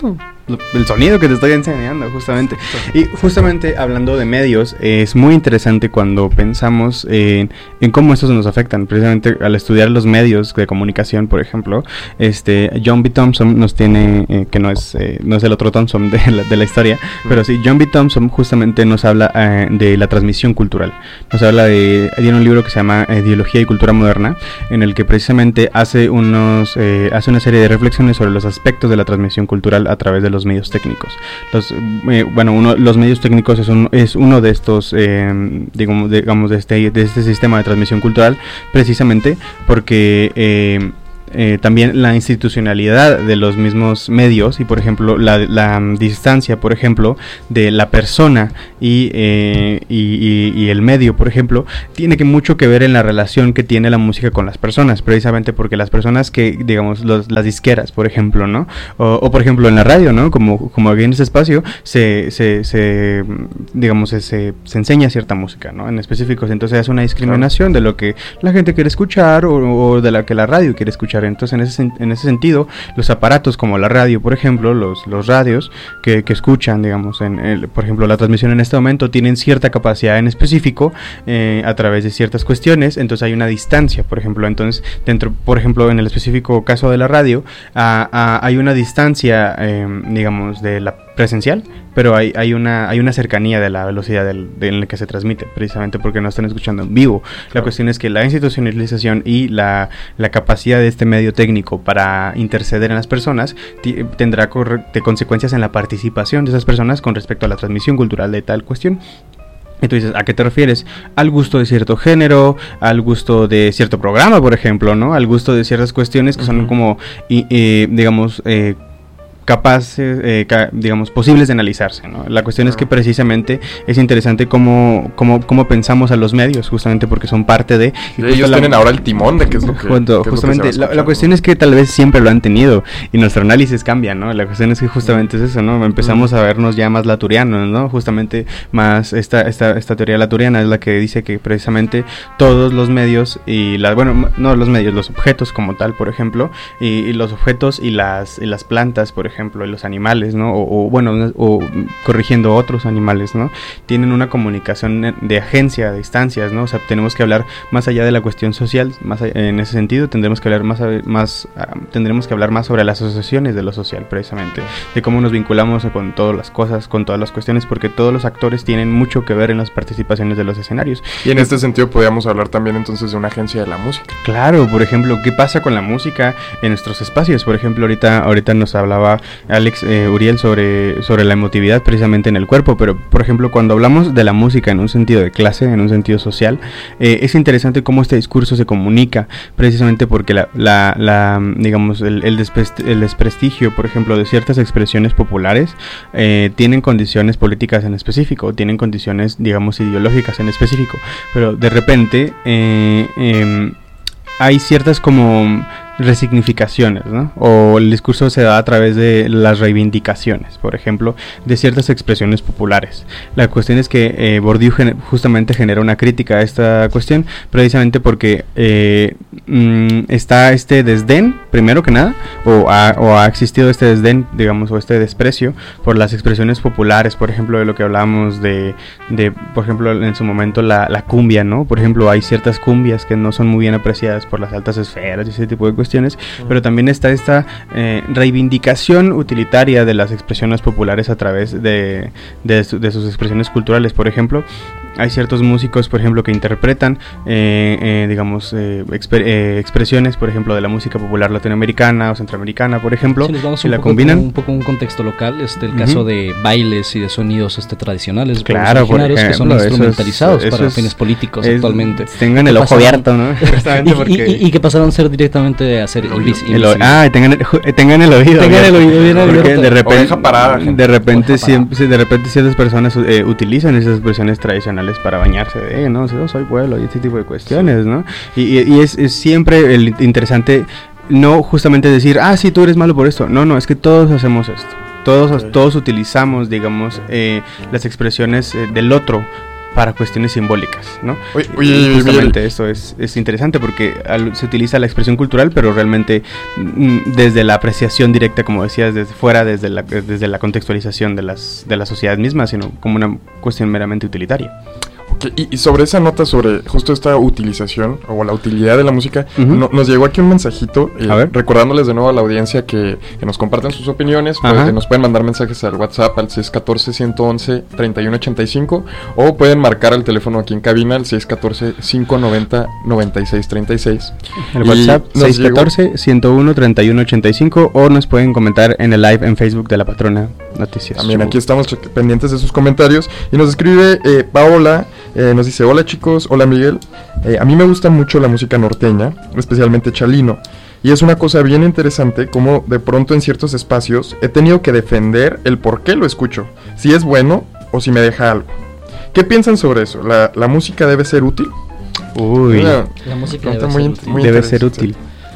el sonido que te estoy enseñando, justamente. Y justamente hablando de medios, eh, es muy interesante cuando pensamos en, en cómo estos nos afectan. Precisamente al estudiar los medios de comunicación, por ejemplo, este John B. Thompson nos tiene, eh, que no es eh, no es el otro Thompson de la, de la historia, mm. pero sí, John B. Thompson justamente nos habla eh, de la transmisión cultural. Nos habla de, tiene un libro que se llama eh, Ideología y Cultura Moderna, en el que precisamente hace unos eh, hace una serie de reflexiones sobre los aspectos de la transmisión cultural a través de los medios técnicos. Los, eh, bueno, uno, los medios técnicos es, un, es uno de estos, eh, digamos, digamos de, este, de este sistema de transmisión cultural, precisamente porque eh, Eh, también la institucionalidad de los mismos medios y por ejemplo la, la um, distancia por ejemplo de la persona y, eh, y, y, y el medio por ejemplo tiene que mucho que ver en la relación que tiene la música con las personas, precisamente porque las personas que digamos los, las disqueras por ejemplo, ¿no? O, o por ejemplo en la radio, ¿no? Como, como aquí en este espacio se, se, se digamos se, se, se enseña cierta música, ¿no? En específicos, entonces es una discriminación de lo que la gente quiere escuchar o, o de la que la radio quiere escuchar. Entonces en ese, en ese sentido los aparatos como la radio por ejemplo, los, los radios que, que escuchan digamos en el, por ejemplo la transmisión en este momento tienen cierta capacidad en específico eh, a través de ciertas cuestiones, entonces hay una distancia por ejemplo, entonces dentro por ejemplo en el específico caso de la radio a, a, hay una distancia eh, digamos de la presencial, pero hay, hay una hay una cercanía de la velocidad del, de en la que se transmite, precisamente porque no están escuchando en vivo. Claro. La cuestión es que la institucionalización y la, la capacidad de este medio técnico para interceder en las personas t- tendrá corre- de consecuencias en la participación de esas personas con respecto a la transmisión cultural de tal cuestión. Entonces, ¿a qué te refieres? Al gusto de cierto género, al gusto de cierto programa, por ejemplo, ¿no? Al gusto de ciertas cuestiones que uh-huh. son como, y, eh, digamos, eh, capaces, eh, ca- digamos, posibles de analizarse, ¿no? La cuestión uh-huh. es que precisamente es interesante cómo, cómo, cómo pensamos a los medios, justamente porque son parte de... Y ellos la, tienen ahora el timón de qué es lo que... Cuando, qué justamente, es lo que la, la cuestión es que tal vez siempre lo han tenido y nuestro análisis cambia, ¿no? La cuestión es que justamente es eso, ¿no? Empezamos uh-huh. a vernos ya más laturianos, ¿no? Justamente más esta, esta, esta teoría laturiana es la que dice que precisamente todos los medios y la, bueno, no los medios, los objetos como tal, por ejemplo, y, y los objetos y las, y las plantas, por ejemplo, ejemplo, los animales, ¿no? O, o bueno, o corrigiendo otros animales, ¿no? Tienen una comunicación de agencia, de instancias, ¿no? O sea, tenemos que hablar más allá de la cuestión social, más allá, en ese sentido tendremos que hablar más, más uh, tendremos que hablar más sobre las asociaciones de lo social, precisamente, de cómo nos vinculamos con todas las cosas, con todas las cuestiones, porque todos los actores tienen mucho que ver en las participaciones de los escenarios. Y en este sentido podríamos hablar también entonces de una agencia de la música. Claro, por ejemplo, ¿qué pasa con la música en nuestros espacios? Por ejemplo, ahorita, ahorita nos hablaba Alex eh, Uriel sobre, sobre la emotividad precisamente en el cuerpo, pero por ejemplo cuando hablamos de la música en un sentido de clase, en un sentido social, eh, es interesante cómo este discurso se comunica, precisamente porque la, la, la digamos el, el, desprest- el desprestigio, por ejemplo, de ciertas expresiones populares eh, tienen condiciones políticas en específico, tienen condiciones digamos ideológicas en específico, pero de repente eh, eh, hay ciertas como resignificaciones, ¿no? O el discurso se da a través de las reivindicaciones, por ejemplo, de ciertas expresiones populares. La cuestión es que eh, Bourdieu gen- justamente genera una crítica a esta cuestión, precisamente porque eh, mm, está este desdén, primero que nada, o ha, o ha existido este desdén, digamos, o este desprecio por las expresiones populares, por ejemplo, de lo que hablábamos de, de por ejemplo, en su momento la, la cumbia, ¿no? Por ejemplo, hay ciertas cumbias que no son muy bien apreciadas por las altas esferas y ese tipo de cuestiones. Cuestiones, uh-huh. pero también está esta eh, reivindicación utilitaria de las expresiones populares a través de, de, su, de sus expresiones culturales. Por ejemplo, hay ciertos músicos, por ejemplo, que interpretan, eh, eh, digamos, eh, exper- eh, expresiones, por ejemplo, de la música popular latinoamericana o centroamericana, por ejemplo, si les vamos y un la poco combinan. Un poco un contexto local, este, el uh-huh. caso de bailes y de sonidos este, tradicionales, claro, por ejemplo, que son instrumentalizados eso es, para eso fines políticos es, actualmente. Tengan el ojo pasaron, abierto, ¿no? y, porque... y, y, y que pasaron a ser directamente a hacer el o- ah, tengan el, tengan el oído. Tengan el oído bien abierto. De repente, parada, de repente, siempre, de repente ciertas personas eh, utilizan esas expresiones tradicionales para bañarse de, ¿no? Yo soy pueblo y este tipo de cuestiones, ¿no? Y, y, y es, es siempre el interesante no justamente decir, ah, sí, tú eres malo por esto. No, no, es que todos hacemos esto. Todos, sí. todos utilizamos, digamos, eh, las expresiones eh, del otro para cuestiones simbólicas, ¿no? Oye, oye, y justamente esto es, es interesante porque al, se utiliza la expresión cultural, pero realmente mm, desde la apreciación directa, como decías, desde fuera, desde la, desde la contextualización de las de la sociedad misma, sino como una cuestión meramente utilitaria. Okay, y, y sobre esa nota, sobre justo esta utilización o la utilidad de la música, uh-huh. no, nos llegó aquí un mensajito eh, recordándoles de nuevo a la audiencia que, que nos compartan sus opiniones. Pues, eh, nos pueden mandar mensajes al WhatsApp al seis uno cuatro, uno once, treinta y uno ochenta y cinco o pueden marcar al teléfono aquí en cabina al seis uno cuatro, cinco nueve cero, nueve seis tres seis. El WhatsApp seis uno cuatro, uno uno, treinta y uno ochenta y cinco o nos pueden comentar en el live en Facebook de La Patrona Noticias. También aquí estamos pendientes de sus comentarios y nos escribe eh, Paola. Eh, nos dice, hola chicos, hola Miguel, eh, a mí me gusta mucho la música norteña, especialmente Chalino, y es una cosa bien interesante como de pronto en ciertos espacios he tenido que defender el por qué lo escucho, si es bueno o si me deja algo. ¿Qué piensan sobre eso? ¿La, la música debe ser útil? Uy, la, la música debe, muy, ser, útil. Muy debe ser útil.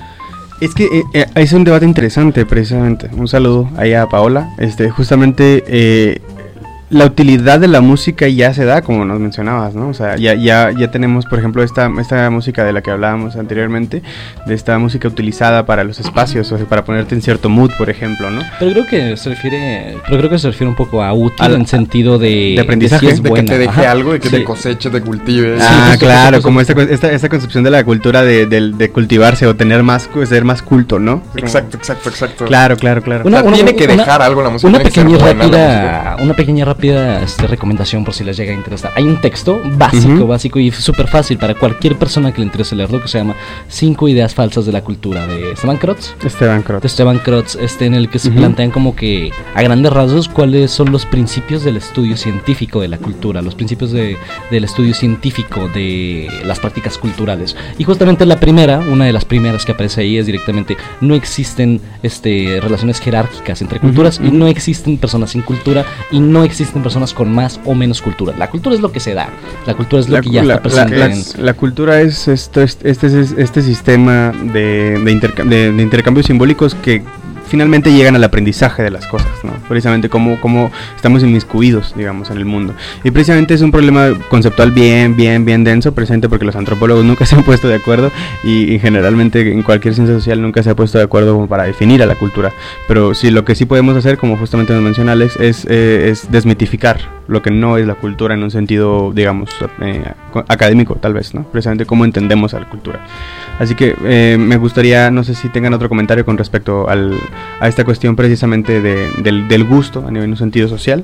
Es que eh, eh, es un debate interesante precisamente, un saludo ahí a Paola, este, justamente... Eh, la utilidad de la música ya se da, como nos mencionabas, ¿no? O sea, ya ya ya tenemos, por ejemplo, esta esta música de la que hablábamos anteriormente, de esta música utilizada para los espacios, o sea, para ponerte en cierto mood, por ejemplo, ¿no? Pero creo que se refiere, pero creo que se refiere un poco a útil Al, en sentido de, de aprendizaje, de, si de que te deje Ajá. algo, de que sí. te coseches, de cultives. Ah, sí, claro, sí, como esta, esta esta concepción de la cultura de, de, de cultivarse o tener más, ser más culto, ¿no? Exacto, exacto, exacto. Claro, claro, claro. Una, una, tiene que una, dejar algo la música. Una pequeña rápida, una pequeña rápida este, recomendación por si les llega a interesar. Hay un texto básico, uh-huh. básico y súper fácil para cualquier persona que le interese leerlo, que se llama Cinco ideas falsas de la cultura, de Esteban Crotz. Esteban Crotz. De Esteban Crotz, este, en el que se uh-huh. plantean como que a grandes rasgos cuáles son los principios del estudio científico de la cultura, los principios de, del estudio científico de las prácticas culturales. Y justamente la primera, una de las primeras que aparece ahí es directamente, no existen este, relaciones jerárquicas entre culturas uh-huh. y no existen personas sin cultura y no existen personas con más o menos cultura. La cultura es lo que se da. La cultura es lo la, que ya la, está presente. La, la, en... la cultura es esto, este, este, este sistema de, de, intercam- de, de intercambios simbólicos que finalmente llegan al aprendizaje de las cosas, ¿no? Precisamente cómo, cómo estamos inmiscuidos, digamos, en el mundo. Y precisamente es un problema conceptual bien, bien, bien denso, precisamente porque los antropólogos nunca se han puesto de acuerdo y, y generalmente en cualquier ciencia social nunca se ha puesto de acuerdo como para definir a la cultura. Pero sí, lo que sí podemos hacer, como justamente nos menciona Alex, es, eh, es desmitificar lo que no es la cultura en un sentido, digamos, eh, académico, tal vez, ¿no? Precisamente cómo entendemos a la cultura. Así que eh, me gustaría, no sé si tengan otro comentario con respecto al, a esta cuestión precisamente de, del, del gusto a nivel de un sentido social.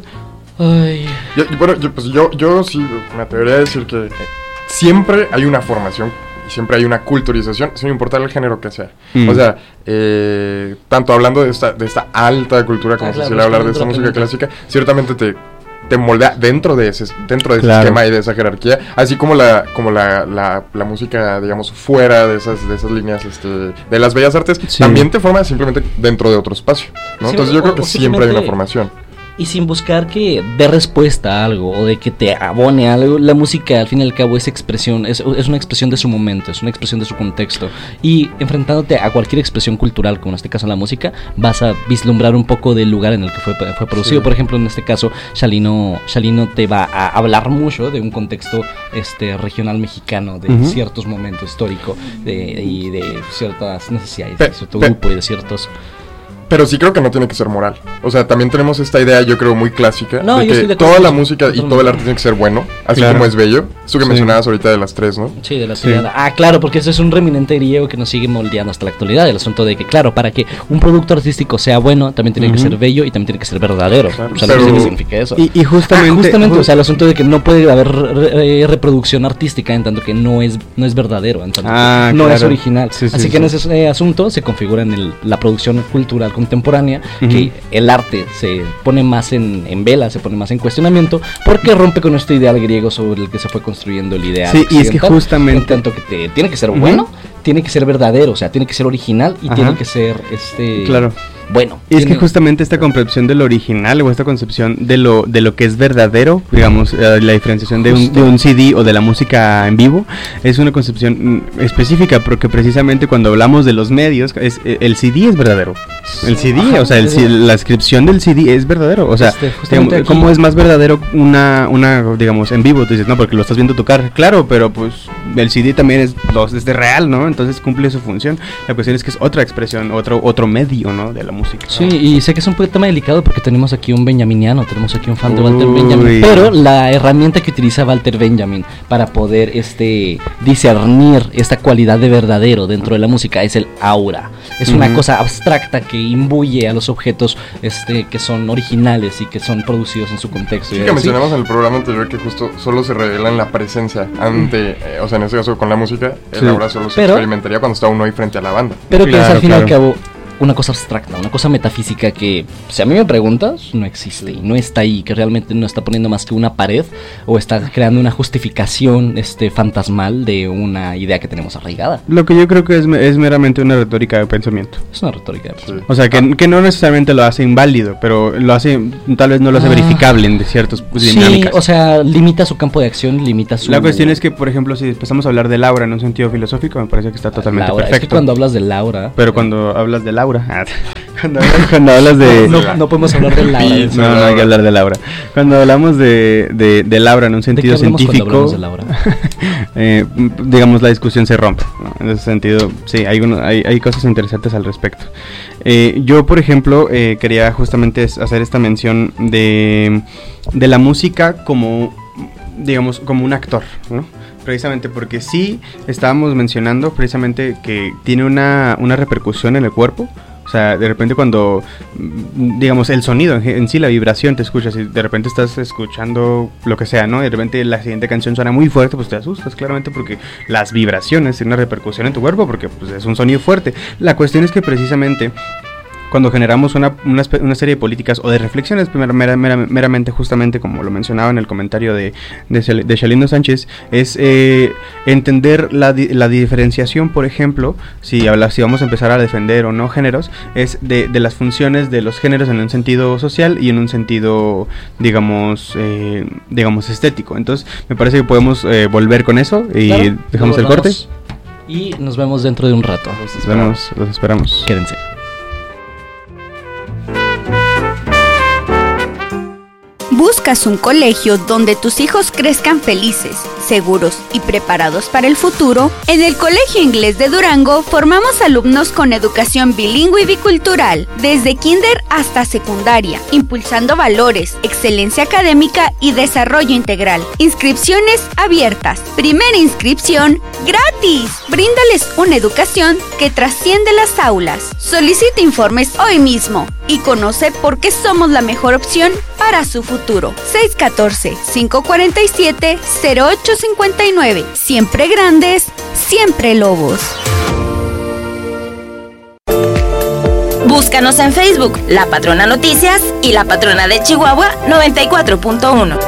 Ay. Yo, bueno, yo, pues yo, yo sí me atrevería a decir que siempre hay una formación y siempre hay una culturización, sin importar el género que sea. Mm. O sea, eh, tanto hablando de esta, de esta alta cultura como ah, se claro, suele hablar de esta música clásica, ciertamente te... te moldea dentro de ese dentro de ese claro. esquema y de esa jerarquía, así como la como la, la, la música, digamos, fuera de esas de esas líneas este de las bellas artes, sí. también te forma simplemente dentro de otro espacio, ¿no? Sí, Entonces yo o, creo que siempre hay una formación. Y sin buscar que dé respuesta a algo o de que te abone a algo, la música al fin y al cabo es expresión, es, es una expresión de su momento, es una expresión de su contexto. Y enfrentándote a cualquier expresión cultural, como en este caso la música, vas a vislumbrar un poco del lugar en el que fue, fue producido. Sí. Por ejemplo, en este caso, Chalino, Chalino te va a hablar mucho de un contexto este regional mexicano, de uh-huh. ciertos momentos históricos de, y de ciertas necesidades, pe, de cierto pe, grupo y de ciertos... Pero sí creo que no tiene que ser moral. O sea, también tenemos esta idea, yo creo, muy clásica, no, de que de toda la música y todo el arte tiene que ser bueno, así claro. como es bello. Eso que sí. mencionabas ahorita de las tres, ¿no? Sí, de la sí. Ah, claro, porque eso es un reminente griego que nos sigue moldeando hasta la actualidad. El asunto de que, claro, para que un producto artístico sea bueno, también tiene uh-huh. que ser bello y también tiene que ser verdadero. Claro. O sea, pero... no sé qué significa eso. Y, y justamente... Ah, justamente, ju- o sea, el asunto de que no puede haber re- re- reproducción artística en tanto que no es no es verdadero, en tanto ah, que no claro. es original. Sí, sí, así sí, que sí. en ese eh, asunto se configura en el, la producción cultural contemporánea, uh-huh. que el arte se pone más en, en vela, se pone más en cuestionamiento, porque rompe con este ideal griego sobre el que se fue construyendo el ideal. Sí, y es que justamente... En tanto que te, tiene que ser uh-huh. bueno, tiene que ser verdadero, o sea, tiene que ser original y Ajá. tiene que ser, este... Claro. Bueno. Y es que justamente esta concepción de lo original o esta concepción de lo de lo que es verdadero, digamos, eh, la diferenciación de un, de un C D o de la música en vivo, es una concepción mm, específica, porque precisamente cuando hablamos de los medios, es, el C D es verdadero. El C D, ajá, o sea, el, C- la inscripción del C D es verdadero. O sea, Este, digamos, aquí, ¿cómo es más verdadero una, una, digamos, en vivo? Tú dices, no, porque lo estás viendo tocar. Claro, pero pues el C D también es, los, es de real, ¿no? Entonces cumple su función. La cuestión es que es otra expresión, otro, otro medio, ¿no? De la música. Sí, y sé que es un tema delicado porque tenemos aquí un benjaminiano, tenemos aquí un fan de Walter Uy. Benjamin, pero la herramienta que utiliza Walter Benjamin para poder este discernir esta cualidad de verdadero dentro de la música es el aura. Es una Ujú. cosa abstracta que imbuye a los objetos este que son originales y que son producidos en su contexto. Sí, Y que así- mencionamos en el programa anterior que justo solo se revela en la presencia ante, eh, o sea, en este caso con la música, el Sí. aura solo se Pero- experimentaría cuando está uno ahí frente a la banda. Pero que es Claro, al fin y al claro. cabo una cosa abstracta, una cosa metafísica que, si a mí me preguntas, no existe y no está ahí, que realmente no está poniendo más que una pared o está creando una justificación este fantasmal de una idea que tenemos arraigada. Lo que yo creo que es, me- es meramente una retórica de pensamiento. Es una retórica. Sí. O sea, que, que no necesariamente lo hace inválido, pero lo hace, tal vez no lo hace Ah. verificable en ciertas Sí, dinámicas. o sea, limita su campo de acción, limita su... La cuestión es que, por ejemplo, si empezamos a hablar de Laura en un sentido filosófico, me parece que está totalmente Laura. Es que perfecto. cuando hablas de Laura... Pero cuando hablas de Laura, cuando, hablas, cuando hablas de... No, no podemos hablar de Laura. Sí, No, no hay que hablar de Laura. Cuando hablamos de, de, de Laura en un ¿De qué sentido hablamos cuando científico, hablamos de Laura? eh, m- digamos, la discusión se rompe, ¿no? En ese sentido, sí, hay, uno- hay, hay cosas interesantes al respecto. Eh, yo, por ejemplo, eh, quería justamente es- hacer esta mención de, de la música como, digamos, como un actor, ¿no? Precisamente porque sí estábamos mencionando precisamente que tiene una, una repercusión en el cuerpo. O sea, de repente cuando, mm, digamos, el sonido en, en sí, la vibración te escuchas y de repente estás escuchando lo que sea, ¿no? Y de repente la siguiente canción suena muy fuerte, pues te asustas claramente porque las vibraciones tienen una repercusión en tu cuerpo porque pues, es un sonido fuerte. La cuestión es que precisamente cuando generamos una, una, espe- una serie de políticas o de reflexiones, mera- mera- mera- meramente justamente como lo mencionaba en el comentario de, de, Shal- de Shalino Sánchez, es eh, entender la, di- la diferenciación, por ejemplo, si, habla, si vamos a empezar a defender o no géneros, es de, de las funciones de los géneros en un sentido social y en un sentido, digamos, eh, digamos estético. Entonces, me parece que podemos eh, volver con eso y Claro, dejamos luego el corte. vamos. Y nos vemos dentro de un rato. Nos vemos, los esperamos. Quédense. ¿Buscas un colegio donde tus hijos crezcan felices, seguros y preparados para el futuro? En el Colegio Inglés de Durango formamos alumnos con educación bilingüe y bicultural, desde kinder hasta secundaria, impulsando valores, excelencia académica y desarrollo integral. Inscripciones abiertas. Primera inscripción gratis. Bríndales una educación que trasciende las aulas. Solicita informes hoy mismo y conoce por qué somos la mejor opción para su futuro. seis uno cuatro, cinco cuatro siete, cero ocho cinco nueve. Siempre grandes, siempre lobos. Búscanos en Facebook, La Patrona Noticias y La Patrona de Chihuahua noventa y cuatro punto uno.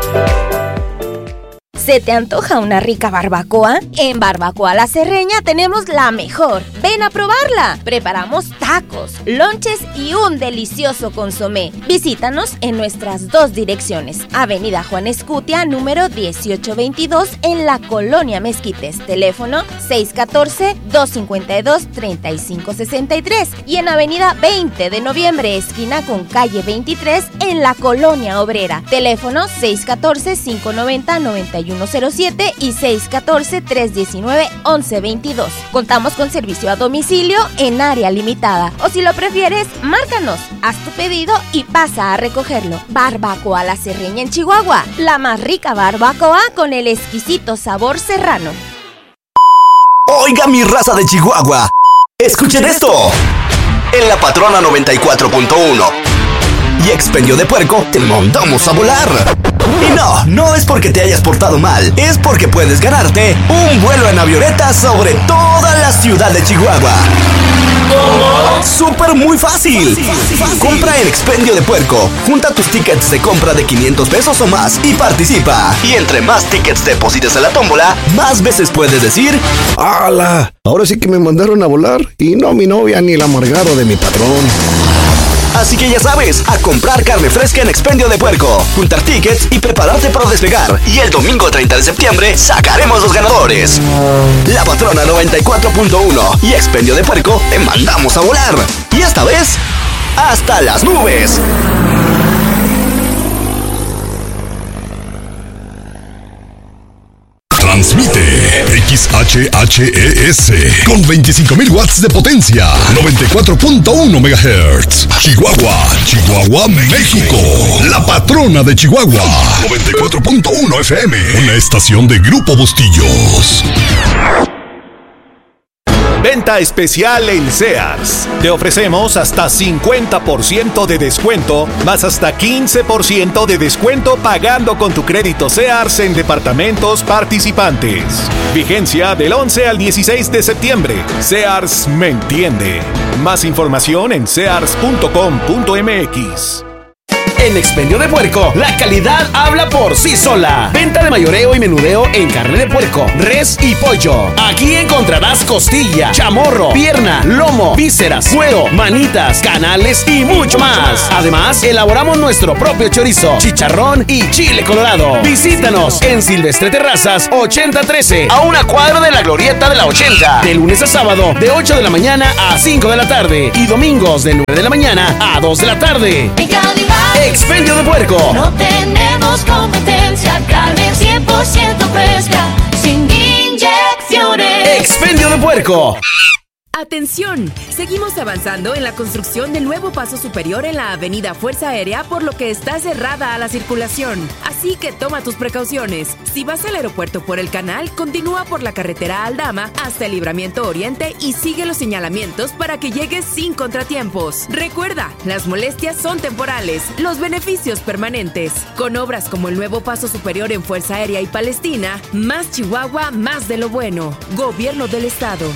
¿Se te antoja una rica barbacoa? En Barbacoa La Serreña tenemos la mejor. ¡Ven a probarla! Preparamos tacos, lonches y un delicioso consomé. Visítanos en nuestras dos direcciones. Avenida Juan Escutia, número dieciocho veintidós, en la Colonia Mezquites. Teléfono seis uno cuatro, dos cinco dos, tres cinco seis tres. Y en Avenida veinte de noviembre, esquina con calle veintitrés, en la Colonia Obrera. Teléfono seis uno cuatro, cinco nueve cero, nueve uno cero siete y seis uno cuatro, tres uno nueve, once veintidós. Contamos con servicio a domicilio en área limitada. O si lo prefieres, márcanos, haz tu pedido y pasa a recogerlo. Barbacoa La Serreña en Chihuahua. La más rica barbacoa con el exquisito sabor serrano. Oiga, mi raza de Chihuahua, escuchen esto. En La Patrona noventa y cuatro punto uno y Expendio de Puerco te mandamos a volar. Y no, no es porque te hayas portado mal, es porque puedes ganarte un vuelo en avioneta sobre toda la ciudad de Chihuahua. ¡Súper muy fácil! Compra en Expendio de Puerco, junta tus tickets de compra de quinientos pesos o más y participa. Y entre más tickets deposites a la tómbola, más veces puedes decir: ¡Hala! Ahora sí que me mandaron a volar y no mi novia ni el amargado de mi patrón. Así que ya sabes, a comprar carne fresca en Expendio de Puerco, juntar tickets y prepararte para despegar. Y el domingo treinta de septiembre sacaremos los ganadores. La Patrona noventa y cuatro punto uno y Expendio de Puerco te mandamos a volar. Y esta vez, hasta las nubes. Transmite X H H E S con veinticinco mil watts de potencia, noventa y cuatro punto uno megahertz. Chihuahua, Chihuahua, México. La Patrona de Chihuahua, noventa y cuatro punto uno F M. Una estación de Grupo Bustillos. Venta especial en Sears. Te ofrecemos hasta cincuenta por ciento de descuento, más hasta quince por ciento de descuento pagando con tu crédito Sears en departamentos participantes. Vigencia del once al dieciséis de septiembre. Sears me entiende. Más información en sears punto com punto m x. En Expendio de Puerco, la calidad habla por sí sola. Venta de mayoreo y menudeo en carne de puerco, res y pollo. Aquí encontrarás costilla, chamorro, pierna, lomo, vísceras, cuero, manitas, canales y mucho más. Además, elaboramos nuestro propio chorizo, chicharrón y chile colorado. Visítanos en Silvestre Terrazas ochenta trece, a una cuadra de la glorieta de la ochenta. De lunes a sábado, de ocho de la mañana a cinco de la tarde. Y domingos de nueve de la mañana a dos de la tarde. En calidad Expendio de Puerco. no tenemos competencia, carne cien por ciento fresca, sin inyecciones. Expendio de Puerco. ¡Atención! Seguimos avanzando en la construcción del nuevo paso superior en la avenida Fuerza Aérea, por lo que está cerrada a la circulación. Así que toma tus precauciones. Si vas al aeropuerto por el canal, continúa por la carretera Aldama hasta el Libramiento Oriente y sigue los señalamientos para que llegues sin contratiempos. Recuerda, las molestias son temporales, los beneficios permanentes. Con obras como el nuevo paso superior en Fuerza Aérea y Palestina, más Chihuahua, más de lo bueno. Gobierno del Estado.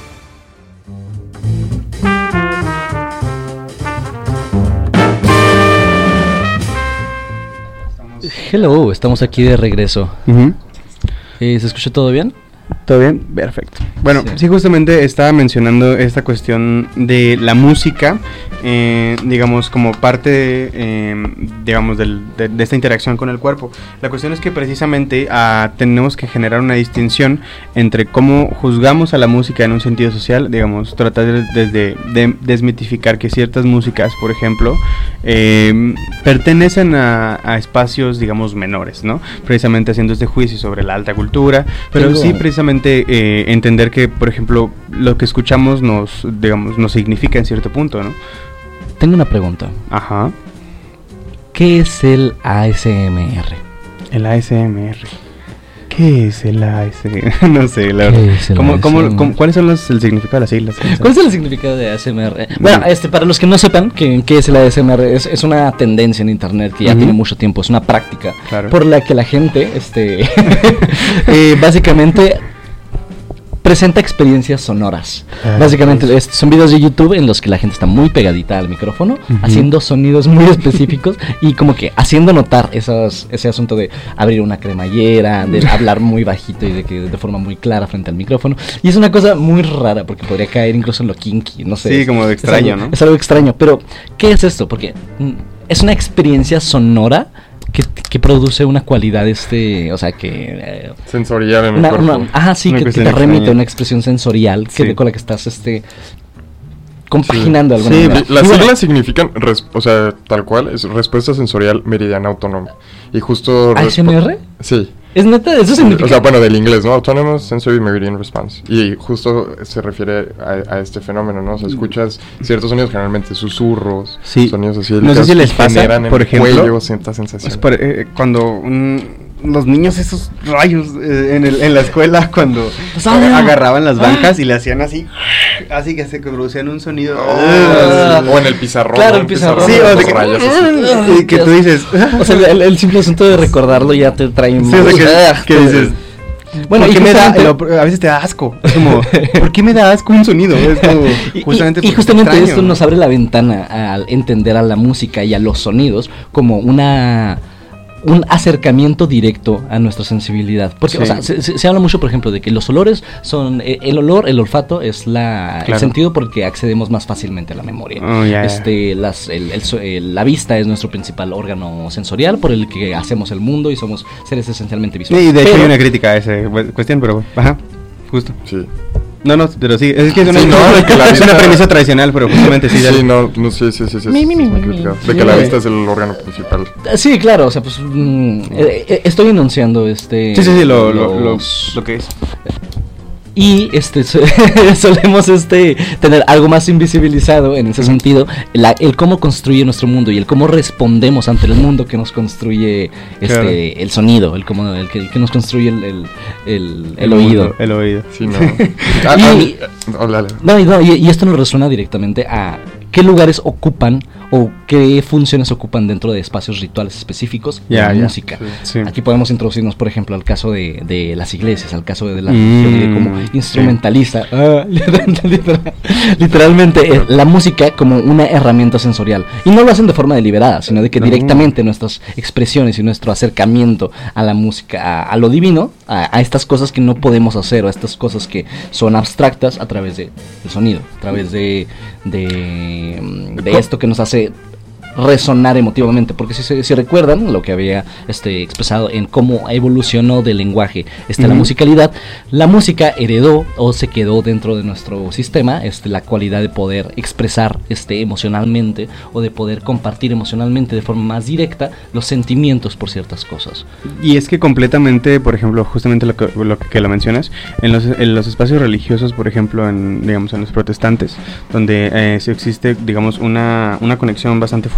Hello, estamos aquí de regreso. Uh-huh. eh, ¿Se escucha todo bien? ¿Todo bien? Perfecto. Bueno, sí. Sí. sí, justamente estaba mencionando esta cuestión de la música, eh, digamos, como parte, de, eh, digamos, del, de, de esta interacción con el cuerpo. La cuestión es que precisamente uh, tenemos que generar una distinción entre cómo juzgamos a la música en un sentido social, digamos, tratar de, de, de desmitificar que ciertas músicas, por ejemplo, eh, pertenecen a, a espacios, digamos, menores, ¿no? Precisamente haciendo este juicio sobre la alta cultura, pero Tengo... sí precisamente eh, entender que, por ejemplo, lo que escuchamos nos, digamos, nos significa en cierto punto, ¿no? Tengo una pregunta. Ajá. ¿Qué es el A S M R? El A S M R. ¿Qué es el A S M R? No sé, la verdad. Es el ¿Cómo, cómo, A S M R? cómo, ¿Cuáles son los, el significado de las siglas? ¿Cuál es el significado de A S M R? Bueno, este, para los que no sepan qué, qué es el A S M R, es, es una tendencia en internet que ya uh-huh. tiene mucho tiempo, es una práctica claro. por la que la gente, este, eh, básicamente presenta experiencias sonoras. Ah, Básicamente pues. es, son videos de YouTube en los que la gente está muy pegadita al micrófono, uh-huh. haciendo sonidos muy específicos y como que haciendo notar esos, ese asunto de abrir una cremallera, de hablar muy bajito y de que de forma muy clara frente al micrófono. Y es una cosa muy rara porque podría caer incluso en lo kinky, no sé. Sí, como de extraño, es algo, ¿no? Es algo extraño, pero ¿qué es esto? Porque mm, es una experiencia sonora que, que produce una cualidad, este, o sea, que... Eh, sensorial en el una, cuerpo. Una, ajá, sí, que, que te remite a una expresión sensorial que, sí. con la que estás, este... compaginando sí. alguna sí, manera. las siglas bueno, significan, res, o sea, tal cual, es respuesta sensorial meridiana autónoma. Y justo... ¿A S M R? Respo- sí. ¿Es neta? ¿Eso significa? O sea, bueno, del inglés, ¿no? Autonomous Sensory Meridian Response. Y justo se refiere a, a este fenómeno, ¿no? O sea, escuchas ciertos sonidos, generalmente susurros, sí. sonidos así. No sé si les pasa, por ejemplo, cuello, cierta sensación. Por, eh, cuando un... los niños esos rayos eh, en, el, en la escuela cuando ah, agarraban las bancas ah. y le hacían así, así que se producían un sonido. Oh, uh, o en el pizarrón. Claro, el pizarrón. Sí, o de que, rayos así. Y que tú dices. O sea, el, el simple asunto de recordarlo ya te trae sí, o sea, que, que dices. Bueno, ¿por qué me da, lo, a veces te da asco. Es como, ¿por qué me da asco un sonido? Es como, justamente y, y justamente extraño, esto nos abre la ventana al entender a la música y a los sonidos como una un acercamiento directo a nuestra sensibilidad. Porque, sí. o sea, se, se, se habla mucho, por ejemplo, de que los olores son... Eh, el olor, el olfato es la, claro. el sentido porque accedemos más fácilmente a la memoria. Oh, yeah, este, yeah. Las, el, el, el, la vista es nuestro principal órgano sensorial por el que hacemos el mundo y somos seres esencialmente visuales. Y de hecho pero, hay una crítica a esa cuestión, pero... Ajá, justo. Sí. No, no, pero sí, es que es una, sí, no, no, que la es vista, una premisa tradicional, pero justamente sí. Sí, dale. no, no, sí, sí, sí, sí, mi, sí, mi, sí, mi, sí, mi, de sí, que la vista es el órgano principal. Sí, claro, o sea, pues mm, eh, estoy enunciando este... Sí, sí, sí, lo, los, lo, lo, lo que es. Y este solemos este tener algo más invisibilizado en ese sentido, la, el cómo construye nuestro mundo y el cómo respondemos ante el mundo que nos construye este claro. el sonido, el cómo el que, el que nos construye el, el, el, el, el oído. Mundo, el oído. Sí, no. y, no, no, y, y esto nos resuena directamente a qué lugares ocupan o qué funciones ocupan dentro de espacios rituales específicos de yeah, la yeah. música. Sí, sí. Aquí podemos introducirnos, por ejemplo, al caso de, de las iglesias, al caso de la religión mm, y de cómo instrumentaliza sí. ah, literal, literalmente eh, la música como una herramienta sensorial. Y no lo hacen de forma deliberada, sino de que no. directamente nuestras expresiones y nuestro acercamiento a la música, a, a lo divino, a, a estas cosas que no podemos hacer, o a estas cosas que son abstractas a través de, del sonido, a través de, de, de esto que nos hace resonar emotivamente, porque si, si recuerdan lo que había este, expresado en cómo evolucionó del lenguaje este, uh-huh. la musicalidad, la música heredó o se quedó dentro de nuestro sistema este, la cualidad de poder expresar este, emocionalmente o de poder compartir emocionalmente de forma más directa los sentimientos por ciertas cosas. Y es que completamente, por ejemplo, justamente lo que lo, que lo mencionas, en los, en los espacios religiosos, por ejemplo, en, digamos, en los protestantes, donde eh, sí existe, digamos, una, una conexión bastante fuerte